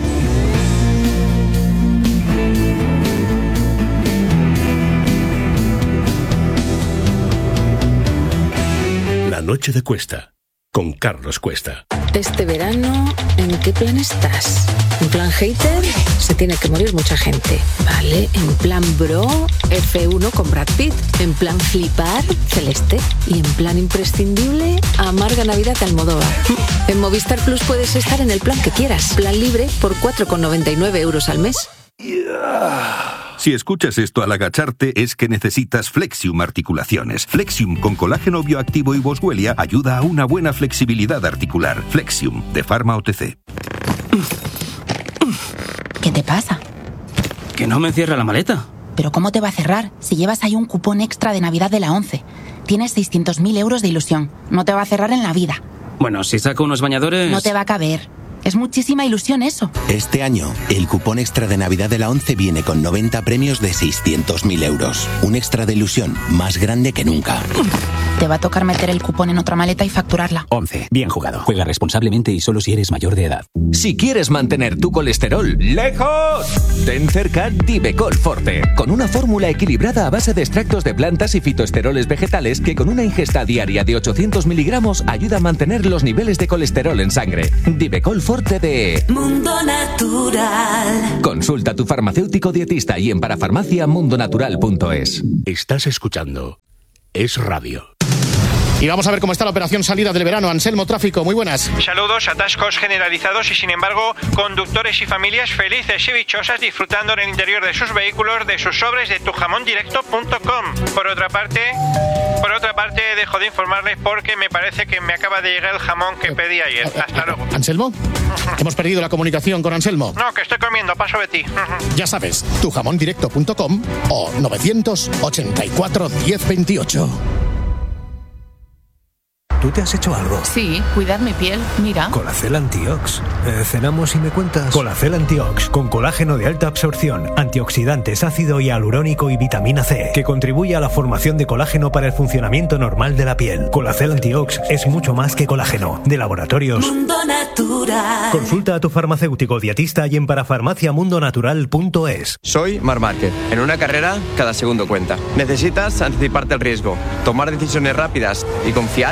La noche de Cuesta, con Carlos Cuesta. Este verano, ¿en qué plan estás? ¿En plan hater? Se tiene que morir mucha gente. Vale, en plan bro, F uno con Brad Pitt. En plan flipar, Celeste. Y en plan imprescindible, Amarga Navidad de Almodóvar. En Movistar Plus puedes estar en el plan que quieras. Plan libre por cuatro con noventa y nueve euros al mes. Si escuchas esto al agacharte es que necesitas Flexium Articulaciones. Flexium con colágeno bioactivo y boswellia ayuda a una buena flexibilidad articular. Flexium, de Pharma O T C. ¿Qué te pasa? Que no me cierra la maleta. ¿Pero cómo te va a cerrar si llevas ahí un cupón extra de Navidad de la ONCE? Tienes seiscientos mil euros de ilusión. No te va a cerrar en la vida. Bueno, si saco unos bañadores... No te va a caber. Es muchísima ilusión eso. Este año, el cupón extra de Navidad de la ONCE viene con noventa premios de seiscientos mil euros. Un extra de ilusión más grande que nunca. Te va a tocar meter el cupón en otra maleta y facturarla. once. Bien jugado. Juega responsablemente y solo si eres mayor de edad. Si quieres mantener tu colesterol lejos, ten cerca Divecol Forte, con una fórmula equilibrada a base de extractos de plantas y fitoesteroles vegetales que con una ingesta diaria de ochocientos miligramos ayuda a mantener los niveles de colesterol en sangre. Divecol Forte de Mundo Natural. Consulta a tu farmacéutico dietista y en parafarmacia mundonatural punto es. Estás escuchando Es Radio. Y vamos a ver cómo está la operación salida del verano. Anselmo Tráfico, muy buenas. Saludos, atascos generalizados y sin embargo conductores y familias felices y dichosas disfrutando en el interior de sus vehículos de sus sobres de tu jamón directo punto com. Por otra parte, por otra parte dejo de informarles porque me parece que me acaba de llegar el jamón que pedí ayer. Hasta luego. ¿Anselmo? Hemos perdido la comunicación con Anselmo. No, que estoy comiendo, paso de ti. Ya sabes, tu jamón directo punto com o novecientos ochenta y cuatro diez veintiocho. ¿Tú te has hecho algo? Sí, cuidar mi piel, mira. Colacel Antiox. Eh, cenamos y me cuentas. Colacel Antiox, con colágeno de alta absorción, antioxidantes, ácido hialurónico y vitamina C, que contribuye a la formación de colágeno para el funcionamiento normal de la piel. Colacel Antiox es mucho más que colágeno. De Laboratorios Mundo Natural. Consulta a tu farmacéutico dietista y en parafarmacia mundo natural punto es. Soy Marc Márquez. En una carrera, cada segundo cuenta. Necesitas anticiparte al riesgo, tomar decisiones rápidas y confiar en un equipo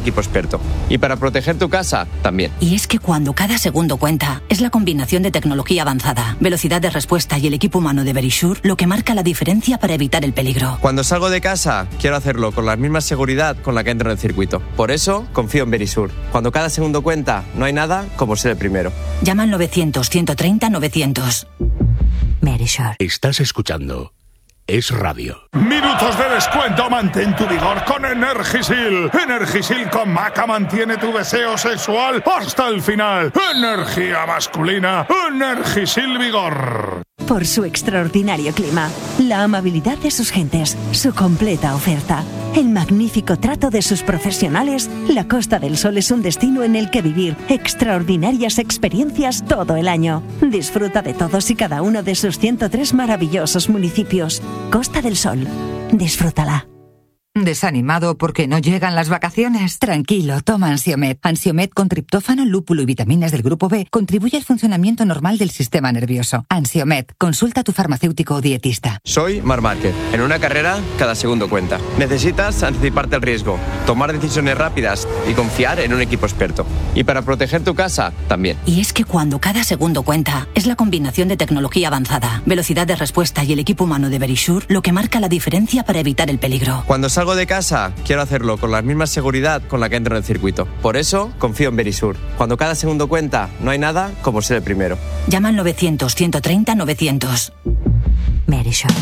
equipo experto. Y para proteger tu casa, también. Y es que cuando cada segundo cuenta, es la combinación de tecnología avanzada, velocidad de respuesta y el equipo humano de Verisure lo que marca la diferencia para evitar el peligro. Cuando salgo de casa, quiero hacerlo con la misma seguridad con la que entro en el circuito. Por eso, confío en Verisure. Cuando cada segundo cuenta, no hay nada como ser el primero. Llama al novecientos, ciento treinta, novecientos. Verisure. Estás escuchando Es Radio. Minutos de descuento, mantén tu vigor con Energisil. Energisil con maca mantiene tu deseo sexual hasta el final. Energía masculina, Energisil Vigor. Por su extraordinario clima, la amabilidad de sus gentes, su completa oferta, el magnífico trato de sus profesionales, la Costa del Sol es un destino en el que vivir extraordinarias experiencias todo el año. Disfruta de todos y cada uno de sus ciento tres maravillosos municipios. Costa del Sol. Disfrútala. ¿Desanimado porque no llegan las vacaciones? Tranquilo, toma Ansiomed. Ansiomed con triptófano, lúpulo y vitaminas del grupo B contribuye al funcionamiento normal del sistema nervioso. Ansiomed, consulta a tu farmacéutico o dietista. Soy Marc Márquez. En una carrera, cada segundo cuenta. Necesitas anticiparte al riesgo, tomar decisiones rápidas y confiar en un equipo experto. Y para proteger tu casa, también. Y es que cuando cada segundo cuenta, es la combinación de tecnología avanzada, velocidad de respuesta y el equipo humano de Verisure lo que marca la diferencia para evitar el peligro. Cuando salgo de casa, quiero hacerlo con la misma seguridad con la que entro en el circuito. Por eso, confío en Verisure. Cuando cada segundo cuenta, no hay nada como ser el primero. Llama al novecientos, ciento treinta, novecientos. Verisure.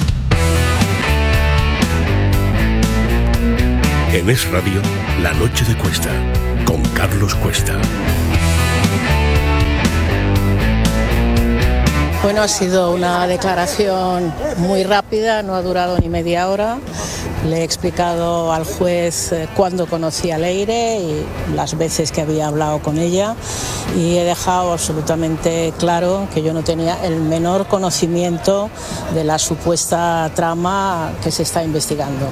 En Es Radio, La Noche de Cuesta, con Carlos Cuesta. Bueno, ha sido una declaración muy rápida, no ha durado ni media hora. Le he explicado al juez cuándo conocí a Leire y las veces que había hablado con ella y he dejado absolutamente claro que yo no tenía el menor conocimiento de la supuesta trama que se está investigando.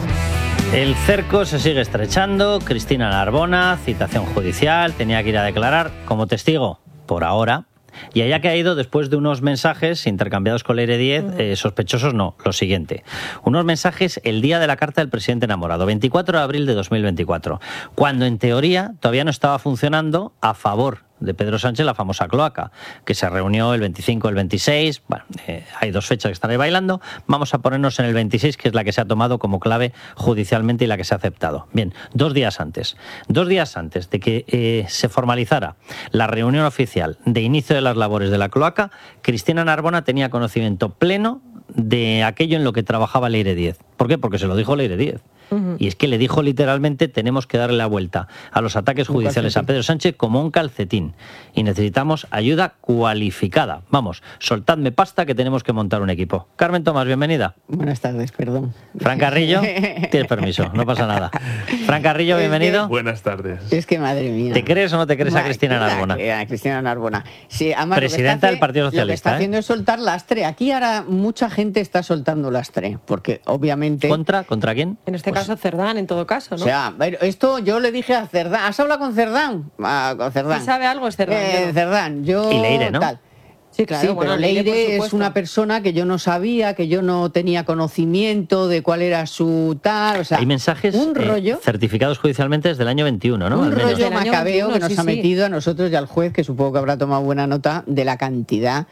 El cerco se sigue estrechando. Cristina Narbona, citación judicial, tenía que ir a declarar como testigo por ahora. Y allá que ha ido después de unos mensajes intercambiados con Leire Díez, eh, sospechosos no, lo siguiente. Unos mensajes el día de la carta del presidente enamorado, veinticuatro de abril de dos mil veinticuatro, cuando en teoría todavía no estaba funcionando a favor de Pedro Sánchez la famosa cloaca, que se reunió el veinticinco, el veintiséis, bueno, eh, hay dos fechas que están ahí bailando, vamos a ponernos en el veintiséis, que es la que se ha tomado como clave judicialmente y la que se ha aceptado. Bien, dos días antes, dos días antes de que eh, se formalizara la reunión oficial de inicio de las labores de la cloaca, Cristina Narbona tenía conocimiento pleno de aquello en lo que trabajaba Leire Díez. ¿Por qué? Porque se lo dijo Leire Díez. Uh-huh. Y es que le dijo literalmente: tenemos que darle la vuelta a los ataques judiciales a Pedro Sánchez como un calcetín y necesitamos ayuda cualificada. Vamos, soltadme pasta que tenemos que montar un equipo. Carmen Tomás, bienvenida. Buenas tardes, perdón. Fran Carrillo, tienes permiso, no pasa nada. Fran Carrillo, bienvenido. Es que, Buenas tardes. Es que madre mía. ¿Te crees o no te crees a Cristina Narbona? A Cristina Narbona. Sí, además, presidenta del Partido Socialista. Lo que está ¿eh? haciendo es soltar lastre. Aquí ahora mucha gente está soltando lastre, porque obviamente... ¿Contra? ¿Contra quién? En este Pues, caso Cerdán, en todo caso, ¿no? O sea, esto yo le dije a Cerdán. ¿Has hablado con Cerdán? Ah, con Cerdán. ¿Sí sabe algo es Cerdán? Eh, yo no. Cerdán, yo... Y Leire, ¿no? Tal. Sí, claro, sí, bueno, pero Leire, Leire es una persona que yo no sabía, que yo no tenía conocimiento de cuál era su tal, o sea... Hay mensajes un rollo, eh, certificados judicialmente desde el año veintiuno, ¿no? Un Al menos. rollo macabeo veintiuno, que nos sí, ha sí. metido a nosotros y al juez, que supongo que habrá tomado buena nota de la cantidad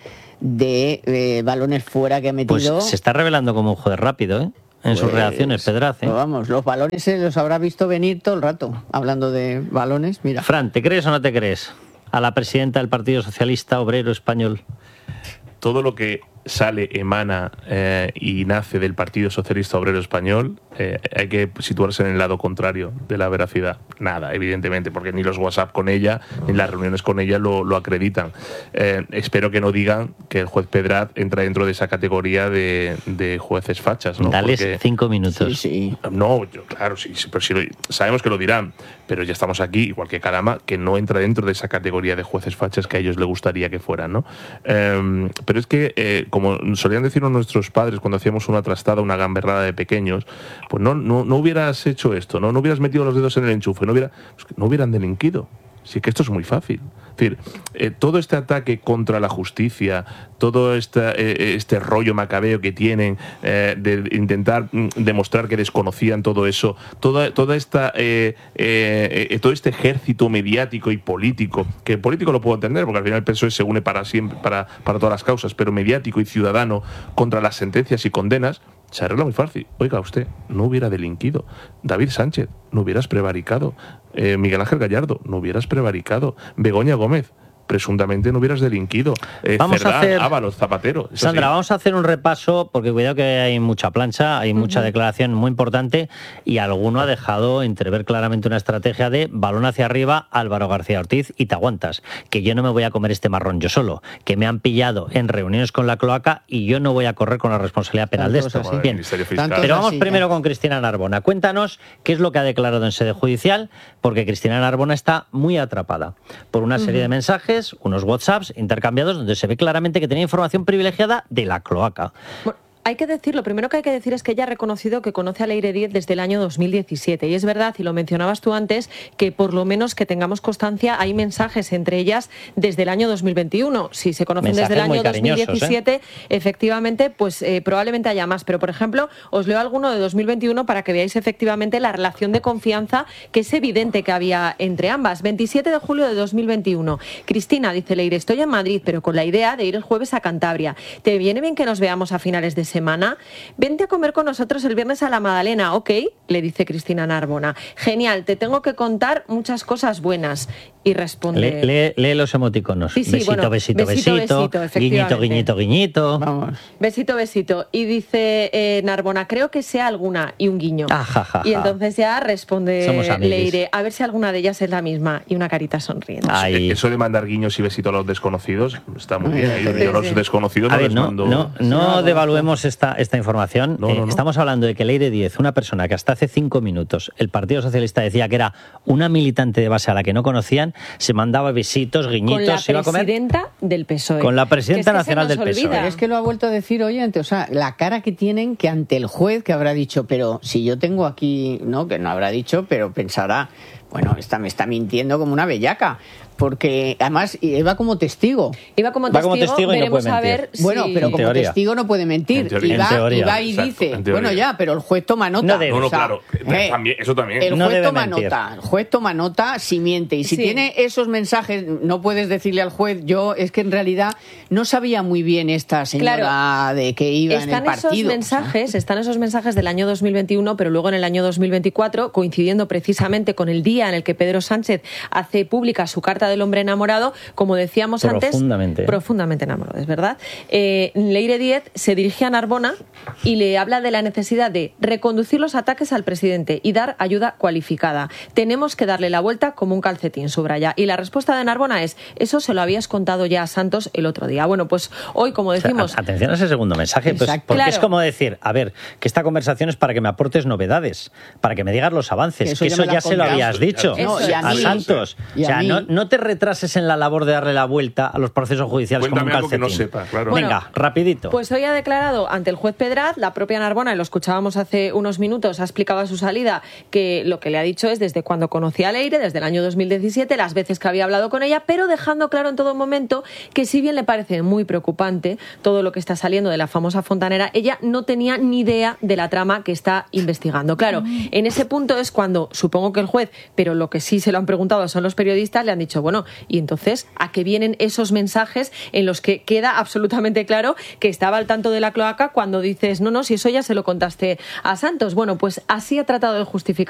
de eh, balones fuera que ha metido. Pues se está revelando como un juez rápido, ¿eh? En Pues, sus reacciones, Pedraz, ¿eh? Vamos, los balones se los habrá visto venir todo el rato, hablando de balones, mira. Fran, ¿te crees o no te crees a la presidenta del Partido Socialista Obrero Español? Todo lo que sale, emana eh, y nace del Partido Socialista Obrero Español, eh, hay que situarse en el lado contrario de la veracidad. Nada, evidentemente, porque ni los WhatsApp con ella, ni las reuniones con ella lo, lo acreditan. Eh, espero que no digan que el juez Pedraz entra dentro de esa categoría de, de jueces fachas, ¿no? Dales porque, cinco minutos. Sí, sí. No, yo, claro, sí, sí, pero sí lo, sabemos que lo dirán, pero ya estamos aquí, igual que Carama, que no entra dentro de esa categoría de jueces fachas que a ellos les gustaría que fueran, ¿no? Eh, pero es que, eh, como solían decirnos nuestros padres cuando hacíamos una trastada, una gamberrada de pequeños, pues no, no, no hubieras hecho esto, ¿no? No hubieras metido los dedos en el enchufe, no, hubiera, pues no hubieran delinquido. Sí, que esto es muy fácil. Es decir, eh, todo este ataque contra la justicia, todo esta, eh, este rollo macabeo que tienen eh, de intentar mm, demostrar que desconocían todo eso, toda, toda esta, eh, eh, eh, todo este ejército mediático y político, que el político lo puedo entender, porque al final el P S O E se une para siempre, para, para todas las causas, pero mediático y ciudadano contra las sentencias y condenas, se arregla muy fácil. Oiga, usted no hubiera delinquido. David Sánchez, no hubieras prevaricado. Eh, Miguel Ángel Gallardo, no hubieras prevaricado. Begoña Gómez, presuntamente no hubieras delinquido. Eh, vamos Cerdán, a hacer, Ábalos, Zapatero. Sandra, sí. vamos a hacer un repaso, porque cuidado que hay mucha plancha, hay mucha uh-huh. declaración muy importante, y alguno ha dejado entrever claramente una estrategia de balón hacia arriba, Álvaro García Ortiz, y te aguantas, que yo no me voy a comer este marrón yo solo, que me han pillado en reuniones con la cloaca y yo no voy a correr con la responsabilidad penal de esto. Bien, pero vamos primero con Cristina Narbona. Cuéntanos qué es lo que ha declarado en sede judicial, porque Cristina Narbona está muy atrapada por una serie uh-huh. de mensajes, unos WhatsApps intercambiados donde se ve claramente que tenía información privilegiada de la cloaca. Bueno, hay que decir, lo primero que hay que decir es que ella ha reconocido que conoce a Leire Díez desde el año dos mil diecisiete. Y es verdad, y lo mencionabas tú antes, que por lo menos que tengamos constancia, hay mensajes entre ellas desde el año dos mil veintiuno. Si se conocen mensajes desde el año dos mil diecisiete, ¿eh? efectivamente, pues eh, probablemente haya más. Pero, por ejemplo, os leo alguno de dos mil veintiuno para que veáis efectivamente la relación de confianza que es evidente que había entre ambas. veintisiete de julio de dos mil veintiuno. Cristina, dice Leire, estoy en Madrid, pero con la idea de ir el jueves a Cantabria. ¿Te viene bien que nos veamos a finales de semana? Vente a comer con nosotros el viernes a la Magdalena, ¿ok? Le dice Cristina Narbona. Genial, te tengo que contar muchas cosas buenas. Y responde... Lee, lee, lee los emoticonos. Sí, sí, besito, bueno, besito, besito, besito, besito guiñito, guiñito, guiñito. Vamos. Besito, besito. Y dice eh, Narbona, creo que sea alguna, y un guiño. Ah, ja, ja, ja. Y entonces ya responde Leire, a ver si alguna de ellas es la misma, y una carita sonriendo. Ay. Eso de mandar guiños y besitos a los desconocidos está muy bien. Yo, yo a los desconocidos a no ver, les no, mando... No, no, no devaluemos esta, esta información. No, eh, no, no. Estamos hablando de que Leire Díez, una persona que hasta hace cinco minutos el Partido Socialista decía que era una militante de base a la que no conocían, se mandaba besitos, guiñitos, con la se iba a comer. presidenta del P S O E. Con la presidenta que es que nacional del olvida. P S O E. Pero es que lo ha vuelto a decir oyente, o sea, la cara que tienen que ante el juez que habrá dicho, pero si yo tengo aquí, no, que no habrá dicho, pero pensará, bueno, esta me está mintiendo como una bellaca. Porque además iba como testigo. Iba como testigo, como testigo y no puede a mentir. ver si... Bueno, pero en como teoría. testigo no puede mentir. En teoría. Y va, En teoría. y, va y Exacto, dice, en teoría. bueno ya, pero el juez toma nota. No debe. No, no, O sea, claro. eh, También, eso también. El No juez debe toma mentir. nota. El juez toma nota si miente. Y si Sí. tiene esos mensajes, no puedes decirle al juez, yo es que en realidad no sabía muy bien esta señora Claro. de que iba Están en el partido. esos mensajes, o sea. están esos mensajes del año dos mil veintiuno, pero luego en el año dos mil veinticuatro, coincidiendo precisamente con el día en el que Pedro Sánchez hace pública su carta del hombre enamorado, como decíamos antes, Profundamente. profundamente enamorado, es verdad. Eh, Leire Díez se dirige a Narbona y le habla de la necesidad de reconducir los ataques al presidente y dar ayuda cualificada. Tenemos que darle la vuelta como un calcetín, subraya. Y la respuesta de Narbona es, eso se lo habías contado ya a Santos el otro día. Bueno, pues hoy, como decimos... O sea, atención a ese segundo mensaje, pues, porque Claro. es como decir, a ver, que esta conversación es para que me aportes novedades, para que me digas los avances, Eso que ya eso me lo ya has se lo contado. habías dicho No, y a a mí. Santos. Y a O sea, mí. no, no te retrases en la labor de darle la vuelta a los procesos judiciales Cuéntame como algo un que calcetín. no sepa, claro. Bueno, Venga, rapidito. Pues hoy ha declarado ante el juez Pedraz, la propia Narbona, y lo escuchábamos hace unos minutos, ha explicado a su salida que lo que le ha dicho es desde cuando conocía a Leire, desde el año dos mil diecisiete, las veces que había hablado con ella, pero dejando claro en todo momento que si bien le parece muy preocupante todo lo que está saliendo de la famosa fontanera, ella no tenía ni idea de la trama que está investigando. Claro, en ese punto es cuando, supongo que el juez, pero lo que sí se lo han preguntado son los periodistas, le han dicho, bueno, y entonces, ¿a qué vienen esos mensajes en los que queda absolutamente claro que estaba al tanto de la cloaca cuando dices, no, no, si eso ya se lo contaste a Santos? Bueno, pues así ha tratado de justificar